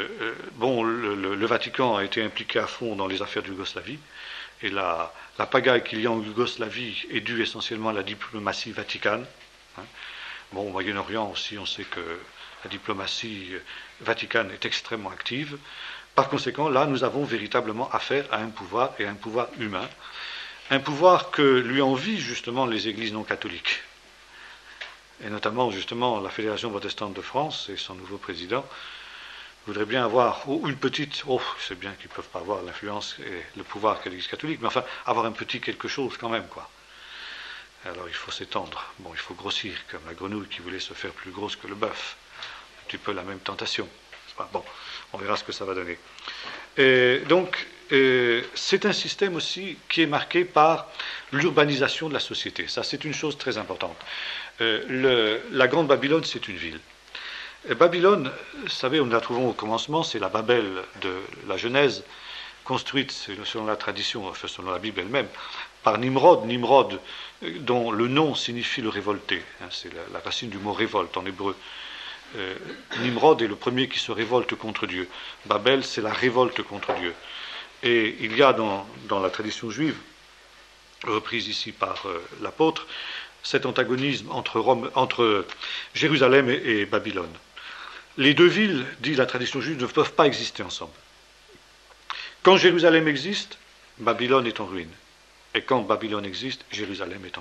le Vatican a été impliqué à fond dans les affaires de Yougoslavie, et la pagaille qu'il y a en Yougoslavie est due essentiellement à la diplomatie vaticane. Bon, au Moyen-Orient aussi, on sait que la diplomatie vaticane est extrêmement active. Par conséquent, là, nous avons véritablement affaire à un pouvoir, et à un pouvoir humain, un pouvoir que lui envient justement les églises non catholiques, et notamment justement la Fédération protestante de France et son nouveau président voudraient bien avoir une petite, c'est bien qu'ils ne peuvent pas avoir l'influence et le pouvoir que l'Église catholique, mais enfin avoir un petit quelque chose quand même, quoi. Alors il faut s'étendre, il faut grossir, comme la grenouille qui voulait se faire plus grosse que le bœuf. Un petit peu la même tentation. Bon, on verra ce que ça va donner. Et donc, c'est un système aussi qui est marqué par l'urbanisation de la société. Ça, c'est une chose très importante. La Grande Babylone, c'est une ville. Et Babylone, vous savez, nous la trouvons au commencement, c'est la Babel de la Genèse, construite, selon la tradition, enfin selon la Bible elle-même, par Nimrod. Nimrod, dont le nom signifie le révolté. C'est la racine du mot révolte en hébreu. Nimrod est le premier qui se révolte contre Dieu. Babel, c'est la révolte contre Dieu. Et il y a dans la tradition juive, reprise ici par l'apôtre, cet antagonisme entre Jérusalem et Babylone. Les deux villes, dit la tradition juive, ne peuvent pas exister ensemble. Quand Jérusalem existe, Babylone est en ruine. Et quand Babylone existe, Jérusalem est en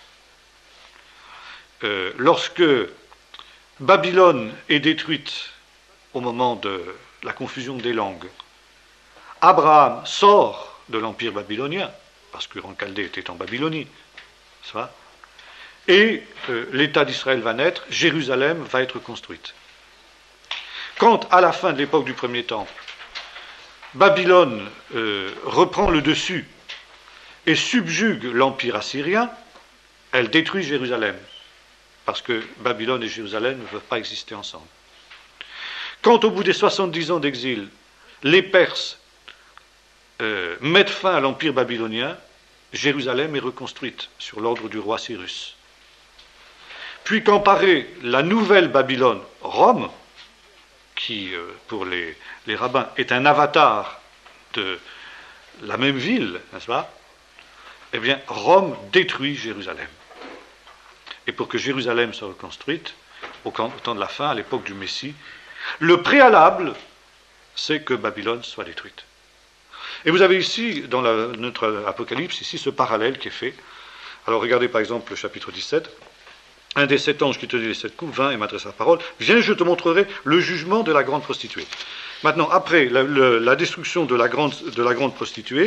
ruine. Lorsque Babylone est détruite au moment de la confusion des langues, Abraham sort de l'empire babylonien, parce que Chaldée était en Babylonie, ça va, et l'État d'Israël va naître, Jérusalem va être construite. Quand, à la fin de l'époque du premier temple, Babylone reprend le dessus et subjugue l'empire assyrien, elle détruit Jérusalem, parce que Babylone et Jérusalem ne peuvent pas exister ensemble. Quand, au bout des 70 ans d'exil, les Perses mettent fin à l'empire babylonien, Jérusalem est reconstruite sur l'ordre du roi Cyrus. Puis quand paraît la nouvelle Babylone, Rome, qui, pour les rabbins, est un avatar de la même ville, n'est-ce pas? Eh bien, Rome détruit Jérusalem. Et pour que Jérusalem soit reconstruite, au temps de la fin, à l'époque du Messie, le préalable, c'est que Babylone soit détruite. Et vous avez ici, dans notre Apocalypse, ici, ce parallèle qui est fait. Alors, regardez par exemple le chapitre 17. Un des 7 anges qui tenait les 7 coupes vint et m'adressa la parole. Viens, je te montrerai le jugement de la grande prostituée. Maintenant, après la destruction de la grande prostituée,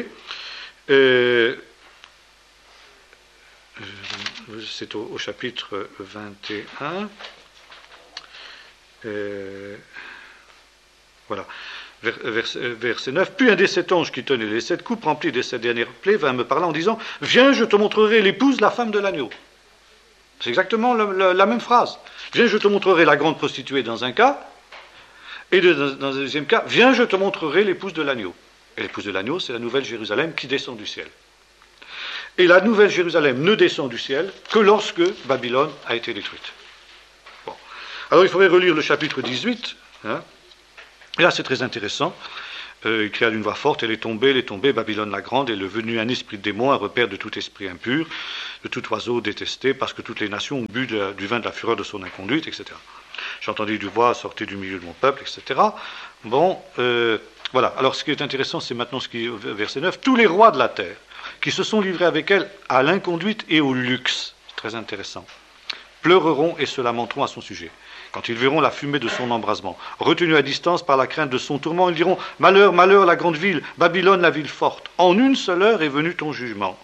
c'est au chapitre 21. Voilà. Verset 9. Puis un des 7 anges qui tenait les 7 coupes remplies des 7 dernières plaies vint me parler en disant: Viens, je te montrerai l'épouse, la femme de l'agneau. C'est exactement la même phrase. Viens, je te montrerai la grande prostituée dans un cas, et dans un deuxième cas, viens, je te montrerai l'épouse de l'agneau. Et l'épouse de l'agneau, c'est la nouvelle Jérusalem qui descend du ciel. Et la nouvelle Jérusalem ne descend du ciel que lorsque Babylone a été détruite. Bon. Alors il faudrait relire le chapitre 18. Hein. Et là c'est très intéressant. Il cria d'une voix forte: Elle est tombée, Babylone la grande, est venu un esprit de démon, un repère de tout esprit impur, de tout oiseau détesté, parce que toutes les nations ont bu du vin de la fureur de son inconduite, etc. J'ai entendu du voix sortir du milieu de mon peuple, etc. Bon, voilà. Alors ce qui est intéressant, c'est maintenant verset 9. Tous les rois de la terre qui se sont livrés avec elle à l'inconduite et au luxe, c'est très intéressant, pleureront et se lamenteront à son sujet. Quand ils verront la fumée de son embrasement, retenus à distance par la crainte de son tourment, ils diront: Malheur, malheur, la grande ville, Babylone, la ville forte. En une seule heure est venu ton jugement.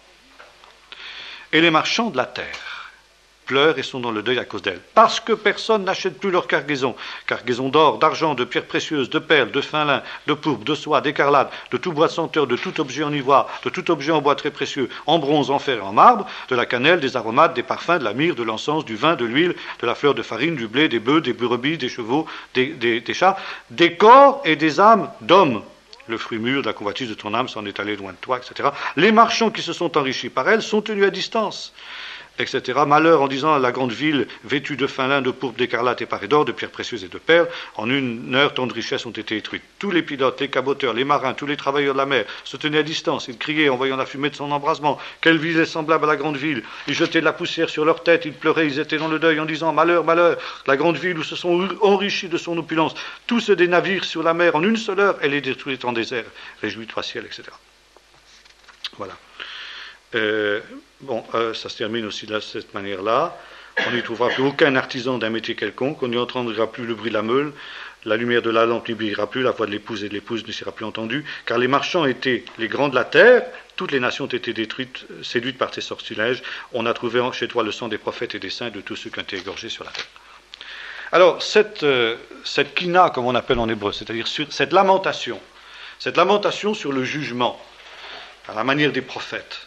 Et les marchands de la terre pleurent et sont dans le deuil à cause d'elle, parce que personne n'achète plus leur cargaison d'or, d'argent, de pierres précieuses, de perles, de fin lin, de pourpre, de soie, d'écarlate, de tout bois de senteur, de tout objet en ivoire, de tout objet en bois très précieux, en bronze, en fer et en marbre, de la cannelle, des aromates, des parfums, de la myrrhe, de l'encens, du vin, de l'huile, de la fleur de farine, du blé, des bœufs, des brebis, des chevaux, des chats, des corps et des âmes d'hommes. Le fruit mûr de la convoitise de ton âme s'en est allé loin de toi, etc. Les marchands qui se sont enrichis par elle sont tenus à distance, etc. Malheur en disant à la grande ville, vêtue de fin lin, de pourpre, d'écarlate et parée d'or, de pierres précieuses et de perles, en une heure tant de richesses ont été détruites. Tous les pilotes, les caboteurs, les marins, tous les travailleurs de la mer se tenaient à distance. Ils criaient en voyant la fumée de son embrasement: Quelle ville est semblable à la grande ville! Ils jetaient de la poussière sur leur tête, ils pleuraient, ils étaient dans le deuil en disant: Malheur, malheur, la grande ville où se sont enrichis de son opulence tous des navires sur la mer, en une seule heure, elle est détruite en désert. Réjouis-toi ciel, etc. Voilà. Ça se termine aussi de cette manière-là. On n'y trouvera plus aucun artisan d'un métier quelconque, on n'y entendra plus le bruit de la meule, la lumière de la lampe n'y brillera plus, la voix de l'épouse et de l'épouse ne sera plus entendue, car les marchands étaient les grands de la terre, toutes les nations ont été détruites, séduites par tes sortilèges. On a trouvé chez toi le sang des prophètes et des saints, de tous ceux qui ont été égorgés sur la terre. Alors, cette kina, comme on appelle en hébreu, c'est-à-dire cette lamentation sur le jugement, à la manière des prophètes,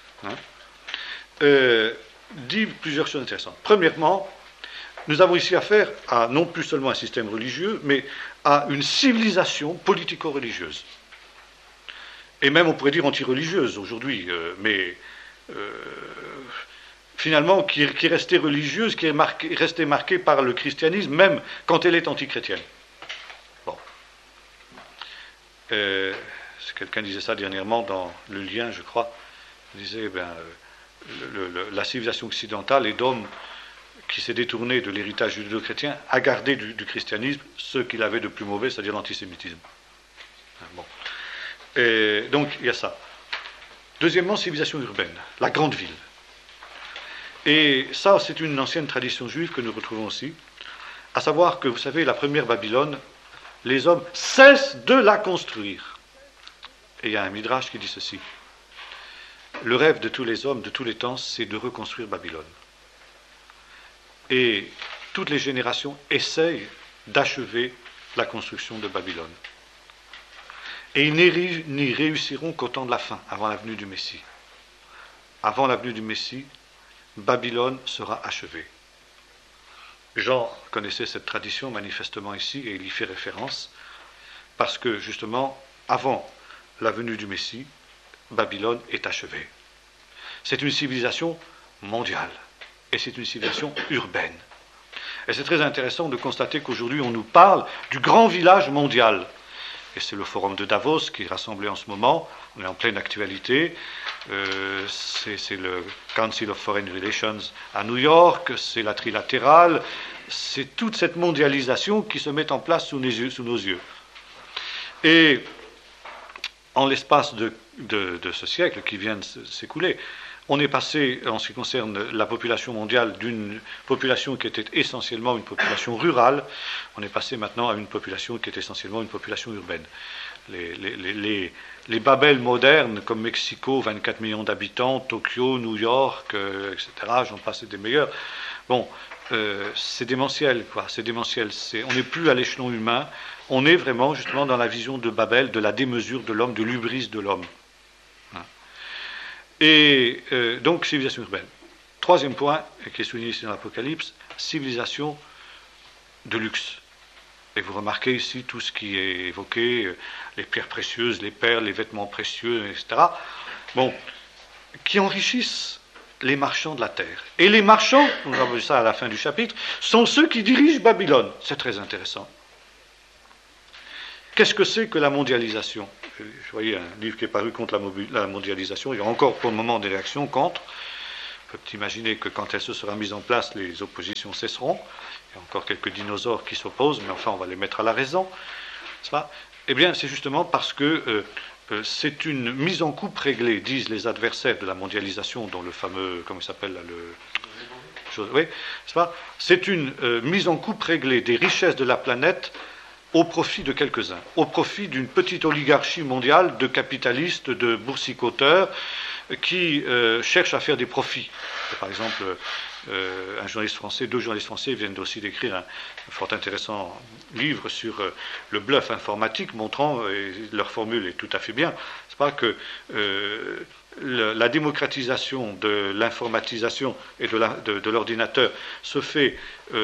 dit plusieurs choses intéressantes. Premièrement, nous avons ici affaire à non plus seulement un système religieux, mais à une civilisation politico-religieuse. Et même, on pourrait dire, anti-religieuse aujourd'hui, mais finalement, qui est restée religieuse, qui est restée marquée par le christianisme, même quand elle est anti-chrétienne. Bon. Quelqu'un disait ça dernièrement dans Le Lien, je crois. Il disait, la civilisation occidentale et d'hommes qui s'est détourné de l'héritage judéo-chrétien a gardé du christianisme ce qu'il avait de plus mauvais, c'est-à-dire l'antisémitisme. Bon. Et donc il y a ça. Deuxièmement, civilisation urbaine, la grande ville. Et ça, c'est une ancienne tradition juive que nous retrouvons aussi, à savoir que, vous savez, la première Babylone, les hommes cessent de la construire. Et il y a un midrash qui dit ceci: le rêve de tous les hommes, de tous les temps, c'est de reconstruire Babylone. Et toutes les générations essayent d'achever la construction de Babylone. Et ils n'y réussiront qu'au temps de la fin, avant la venue du Messie. Avant la venue du Messie, Babylone sera achevée. Jean connaissait cette tradition manifestement ici, et il y fait référence, parce que justement, avant la venue du Messie, Babylone est achevée. C'est une civilisation mondiale, et c'est une civilisation urbaine. Et c'est très intéressant de constater qu'aujourd'hui on nous parle du grand village mondial. Et c'est le forum de Davos qui est rassemblé en ce moment, on est en pleine actualité, c'est le Council of Foreign Relations à New York, c'est la trilatérale, c'est toute cette mondialisation qui se met en place sous nos yeux. Et en l'espace de ce siècle qui vient de s'écouler, on est passé, en ce qui concerne la population mondiale, d'une population qui était essentiellement une population rurale, on est passé maintenant à une population qui est essentiellement une population urbaine. Les Babel modernes, comme Mexico, 24 millions d'habitants, Tokyo, New York, etc., j'en passe des meilleurs, Bon, c'est démentiel, quoi. C'est démentiel. On n'est plus à l'échelon humain. On est vraiment, justement, dans la vision de Babel, de la démesure de l'homme, de l'hubris de l'homme. Hein. Et donc, civilisation urbaine. Troisième point, qui est souligné ici dans l'Apocalypse, civilisation de luxe. Et vous remarquez ici tout ce qui est évoqué, les pierres précieuses, les perles, les vêtements précieux, etc. Bon, qui enrichissent les marchands de la terre. Et les marchands, nous avons vu ça à la fin du chapitre, sont ceux qui dirigent Babylone. C'est très intéressant. Qu'est-ce que c'est que la mondialisation? Je voyais un livre qui est paru contre la mondialisation. Il y a encore pour le moment des réactions contre. On peut imaginer que quand elle se sera mise en place, les oppositions cesseront. Il y a encore quelques dinosaures qui s'opposent, mais enfin on va les mettre à la raison. Eh bien, c'est justement parce que c'est une mise en coupe réglée, disent les adversaires de la mondialisation, dont le fameux, comment il s'appelle là, oui, c'est une mise en coupe réglée des richesses de la planète au profit de quelques-uns, au profit d'une petite oligarchie mondiale de capitalistes, de boursicoteurs, qui cherchent à faire des profits. Par exemple, un journaliste français, 2 journalistes français viennent aussi d'écrire un fort intéressant livre sur le bluff informatique, montrant, et leur formule est tout à fait bien, c'est pas que la démocratisation de l'informatisation et de l'ordinateur se fait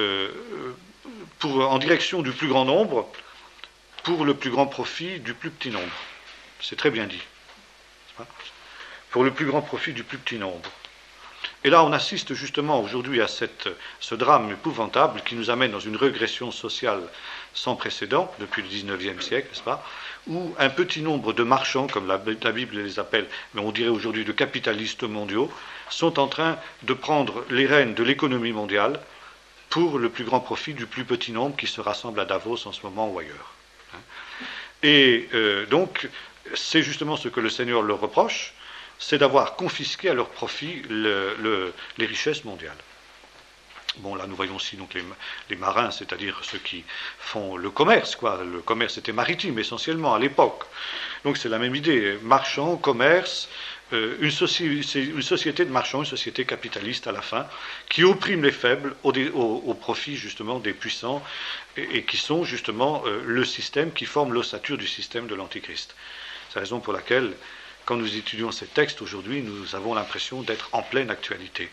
en direction du plus grand nombre, pour le plus grand profit du plus petit nombre. C'est très bien dit. Pour le plus grand profit du plus petit nombre. Et là, on assiste justement aujourd'hui à ce drame épouvantable qui nous amène dans une régression sociale sans précédent, depuis le XIXe siècle, n'est-ce pas, où un petit nombre de marchands, comme la Bible les appelle, mais on dirait aujourd'hui de capitalistes mondiaux, sont en train de prendre les rênes de l'économie mondiale pour le plus grand profit du plus petit nombre qui se rassemble à Davos en ce moment ou ailleurs. Et donc, c'est justement ce que le Seigneur leur reproche, c'est d'avoir confisqué à leur profit les richesses mondiales. Bon, là, nous voyons aussi donc les marins, c'est-à-dire ceux qui font le commerce, quoi. Le commerce était maritime, essentiellement, à l'époque. Donc, c'est la même idée. Marchand, commerce, c'est une société de marchands, une société capitaliste à la fin, qui opprime les faibles au profit, justement, des puissants, et qui sont, justement, le système qui forme l'ossature du système de l'Antichrist. C'est la raison pour laquelle, quand nous étudions ces textes aujourd'hui, nous avons l'impression d'être en pleine actualité.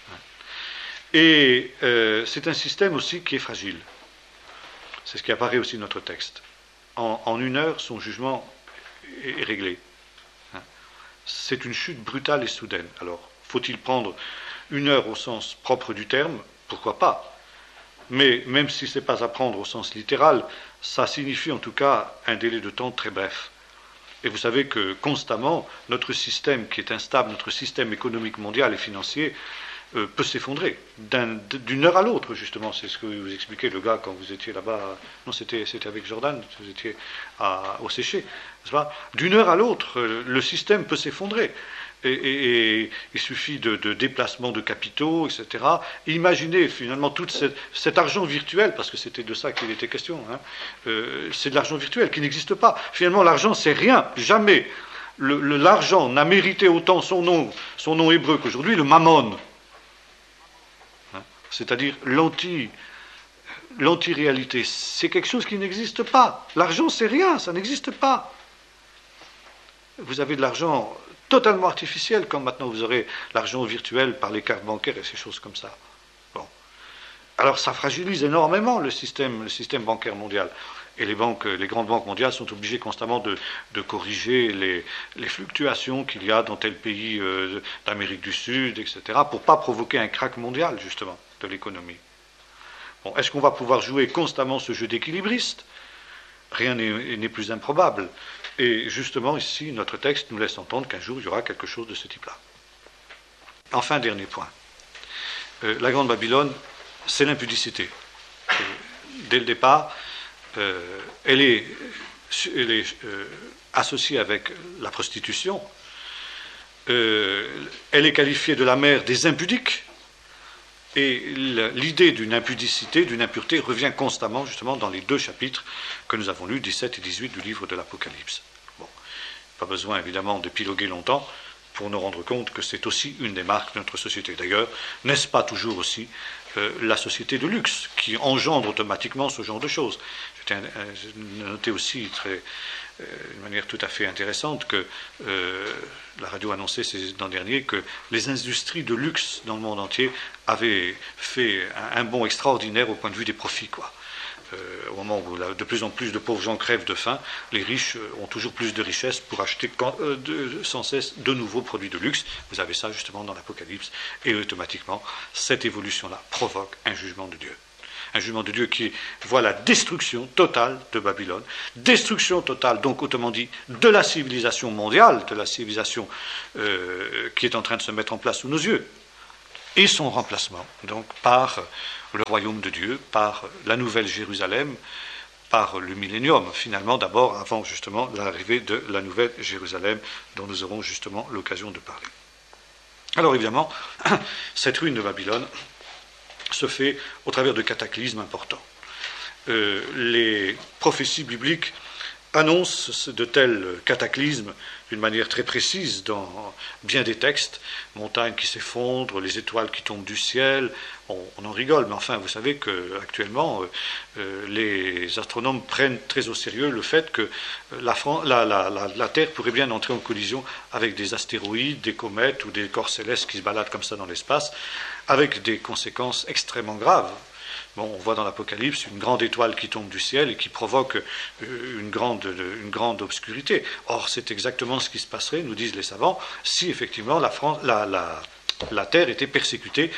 Et c'est un système aussi qui est fragile. C'est ce qui apparaît aussi dans notre texte. En 1 heure, son jugement est réglé. C'est une chute brutale et soudaine. Alors, faut-il prendre 1 heure au sens propre du terme? Pourquoi pas? Mais même si ce n'est pas à prendre au sens littéral, ça signifie en tout cas un délai de temps très bref. Et vous savez que constamment, notre système qui est instable, notre système économique mondial et financier, peut s'effondrer d'une heure à l'autre, justement. C'est ce que vous expliquait le gars quand vous étiez là-bas. Non, c'était avec Jordan, vous étiez au séché. D'une heure à l'autre, le système peut s'effondrer. Et il suffit de déplacements de capitaux, etc. Imaginez finalement tout cet argent virtuel, parce que c'était de ça qu'il était question. C'est de l'argent virtuel qui n'existe pas. Finalement, l'argent, c'est rien, jamais. L'argent n'a mérité autant son nom hébreu qu'aujourd'hui, le mammon. C'est-à-dire l'anti-réalité. C'est quelque chose qui n'existe pas. L'argent, c'est rien, ça n'existe pas. Vous avez de l'argent totalement artificiel, comme maintenant vous aurez l'argent virtuel par les cartes bancaires et ces choses comme ça. Bon. Alors ça fragilise énormément le système bancaire mondial. Et les grandes banques mondiales sont obligées constamment de corriger les fluctuations qu'il y a dans tel pays d'Amérique du Sud, etc., pour ne pas provoquer un krach mondial, justement, de l'économie. Bon, est-ce qu'on va pouvoir jouer constamment ce jeu d'équilibriste? Rien n'est plus improbable. Et justement, ici, notre texte nous laisse entendre qu'un jour, il y aura quelque chose de ce type-là. Enfin, dernier point. La Grande Babylone, c'est l'impudicité. Dès le départ, elle est associée avec la prostitution. Elle est qualifiée de la mère des impudiques. Et l'idée d'une impudicité, d'une impureté, revient constamment, justement, dans les 2 chapitres que nous avons lus, 17 et 18 du livre de l'Apocalypse. Bon, pas besoin, évidemment, d'épiloguer longtemps pour nous rendre compte que c'est aussi une des marques de notre société. D'ailleurs, n'est-ce pas toujours aussi la société de luxe, qui engendre automatiquement ce genre de choses. J'ai noté aussi d'une manière tout à fait intéressante que la radio annonçait l'an dernier que les industries de luxe dans le monde entier avaient fait un bond extraordinaire au point de vue des profits, quoi. Au moment où de plus en plus de pauvres gens crèvent de faim, les riches ont toujours plus de richesses pour acheter sans cesse de nouveaux produits de luxe. Vous avez ça justement dans l'Apocalypse, et automatiquement, cette évolution-là provoque un jugement de Dieu. Un jugement de Dieu qui voit la destruction totale de Babylone, destruction totale, donc autrement dit, de la civilisation mondiale, de la civilisation qui est en train de se mettre en place sous nos yeux, et son remplacement, donc, par le royaume de Dieu, par la nouvelle Jérusalem, par le millénium, finalement, d'abord, avant justement l'arrivée de la nouvelle Jérusalem, dont nous aurons justement l'occasion de parler. Alors évidemment, cette ruine de Babylone se fait au travers de cataclysmes importants. Les prophéties bibliques annoncent de tels cataclysmes d'une manière très précise dans bien des textes, montagnes qui s'effondrent, les étoiles qui tombent du ciel, on en rigole, mais enfin vous savez qu'actuellement les astronomes prennent très au sérieux le fait que la Terre pourrait bien entrer en collision avec des astéroïdes, des comètes ou des corps célestes qui se baladent comme ça dans l'espace, avec des conséquences extrêmement graves. Bon, on voit dans l'Apocalypse une grande étoile qui tombe du ciel et qui provoque une grande obscurité. Or, c'est exactement ce qui se passerait, nous disent les savants, si effectivement la Terre était percutée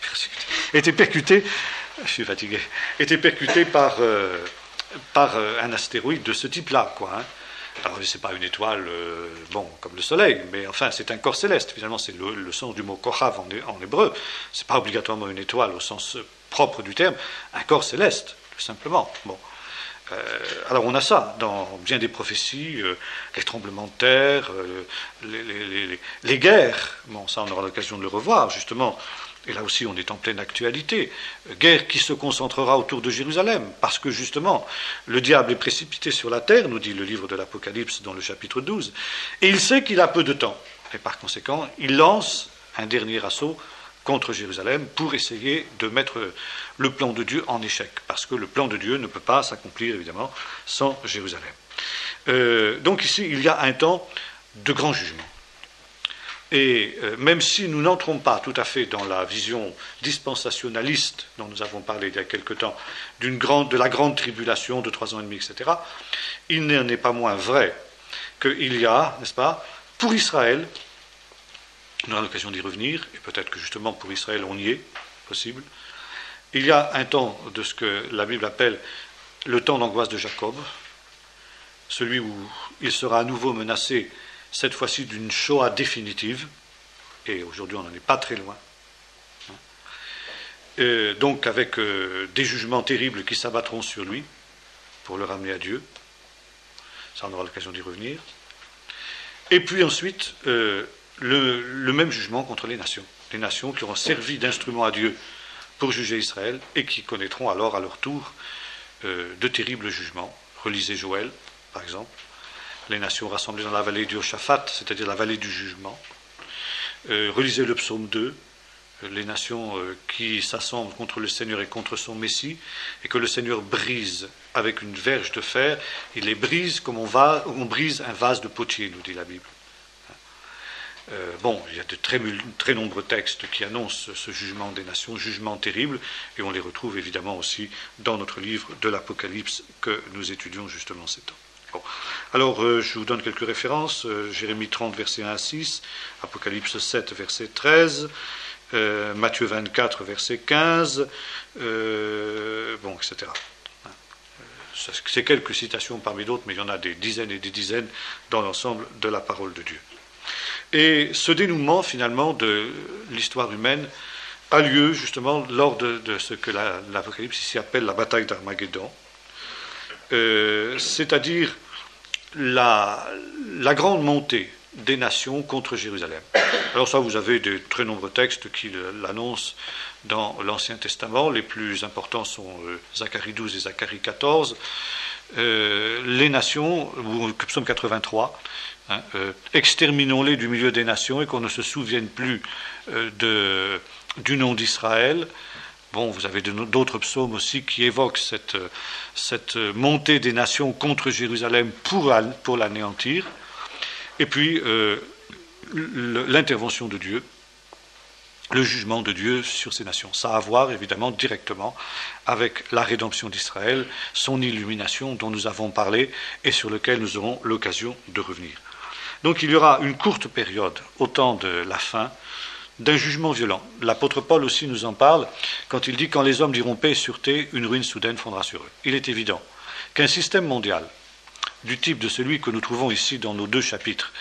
par un astéroïde de ce type-là, quoi. Hein. Alors, ce n'est pas une étoile, comme le Soleil, mais enfin, c'est un corps céleste. Finalement, c'est le sens du mot kohav en hébreu. Ce n'est pas obligatoirement une étoile au sens propre du terme, un corps céleste, tout simplement. Bon. Alors, on a ça dans bien des prophéties, les tremblements de terre, les guerres. Bon, ça, on aura l'occasion de le revoir, justement. Et là aussi, on est en pleine actualité. Guerre qui se concentrera autour de Jérusalem, parce que justement, le diable est précipité sur la terre, nous dit le livre de l'Apocalypse dans le chapitre 12, et il sait qu'il a peu de temps. Et par conséquent, il lance un dernier assaut contre Jérusalem pour essayer de mettre le plan de Dieu en échec, parce que le plan de Dieu ne peut pas s'accomplir, évidemment, sans Jérusalem. Donc ici, il y a un temps de grand jugement. Et même si nous n'entrons pas tout à fait dans la vision dispensationaliste dont nous avons parlé il y a quelque temps, de la grande tribulation de 3 ans et demi, etc., il n'en est pas moins vrai qu'il y a, n'est-ce pas, pour Israël, on aura l'occasion d'y revenir, et peut-être que justement pour Israël on y est, possible, il y a un temps de ce que la Bible appelle le temps d'angoisse de Jacob, celui où il sera à nouveau menacé cette fois-ci d'une Shoah définitive, et aujourd'hui on n'en est pas très loin, donc avec des jugements terribles qui s'abattront sur lui pour le ramener à Dieu, ça on aura l'occasion d'y revenir, et puis ensuite le même jugement contre les nations qui auront servi d'instrument à Dieu pour juger Israël et qui connaîtront alors à leur tour de terribles jugements. Relisez Joël par exemple, les nations rassemblées dans la vallée du Hoshaphat, c'est-à-dire la vallée du jugement. Relisez le psaume 2, les nations qui s'assemblent contre le Seigneur et contre son Messie, et que le Seigneur brise avec une verge de fer, il les brise comme on brise un vase de potier, nous dit la Bible. Il y a de très nombreux textes qui annoncent ce jugement des nations, jugement terrible, et on les retrouve évidemment aussi dans notre livre de l'Apocalypse que nous étudions justement ces temps. Bon. Alors, je vous donne quelques références. Jérémie 30, verset 1 à 6, Apocalypse 7, verset 13, Matthieu 24, verset 15, etc. C'est quelques citations parmi d'autres, mais il y en a des dizaines et des dizaines dans l'ensemble de la parole de Dieu. Et ce dénouement, finalement, de l'histoire humaine a lieu, justement, lors de ce que l'Apocalypse ici appelle la bataille d'Armageddon, c'est-à-dire la grande montée des nations contre Jérusalem. Alors ça, vous avez de très nombreux textes qui l'annoncent dans l'Ancien Testament. Les plus importants sont Zacharie 12 et Zacharie 14. Les nations, ou Psaume 83, exterminons-les du milieu des nations et qu'on ne se souvienne plus du nom d'Israël. Bon, vous avez d'autres psaumes aussi qui évoquent cette montée des nations contre Jérusalem pour l'anéantir. Et puis, l'intervention de Dieu, le jugement de Dieu sur ces nations. Ça a à voir évidemment directement avec la rédemption d'Israël, son illumination dont nous avons parlé et sur lequel nous aurons l'occasion de revenir. Donc il y aura une courte période, au temps de la fin, d'un jugement violent. L'apôtre Paul aussi nous en parle quand il dit « Quand les hommes diront paix et sûreté, une ruine soudaine fondra sur eux ». Il est évident qu'un système mondial du type de celui que nous trouvons ici dans nos 2 chapitres,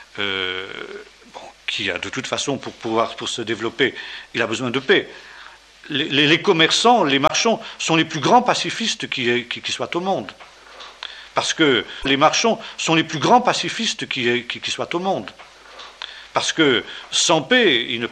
qui a de toute façon pour se développer, il a besoin de paix. Les commerçants, les marchands sont les plus grands pacifistes qui soient au monde. Parce que les marchands sont les plus grands pacifistes qui soient au monde. Parce que sans paix, ils ne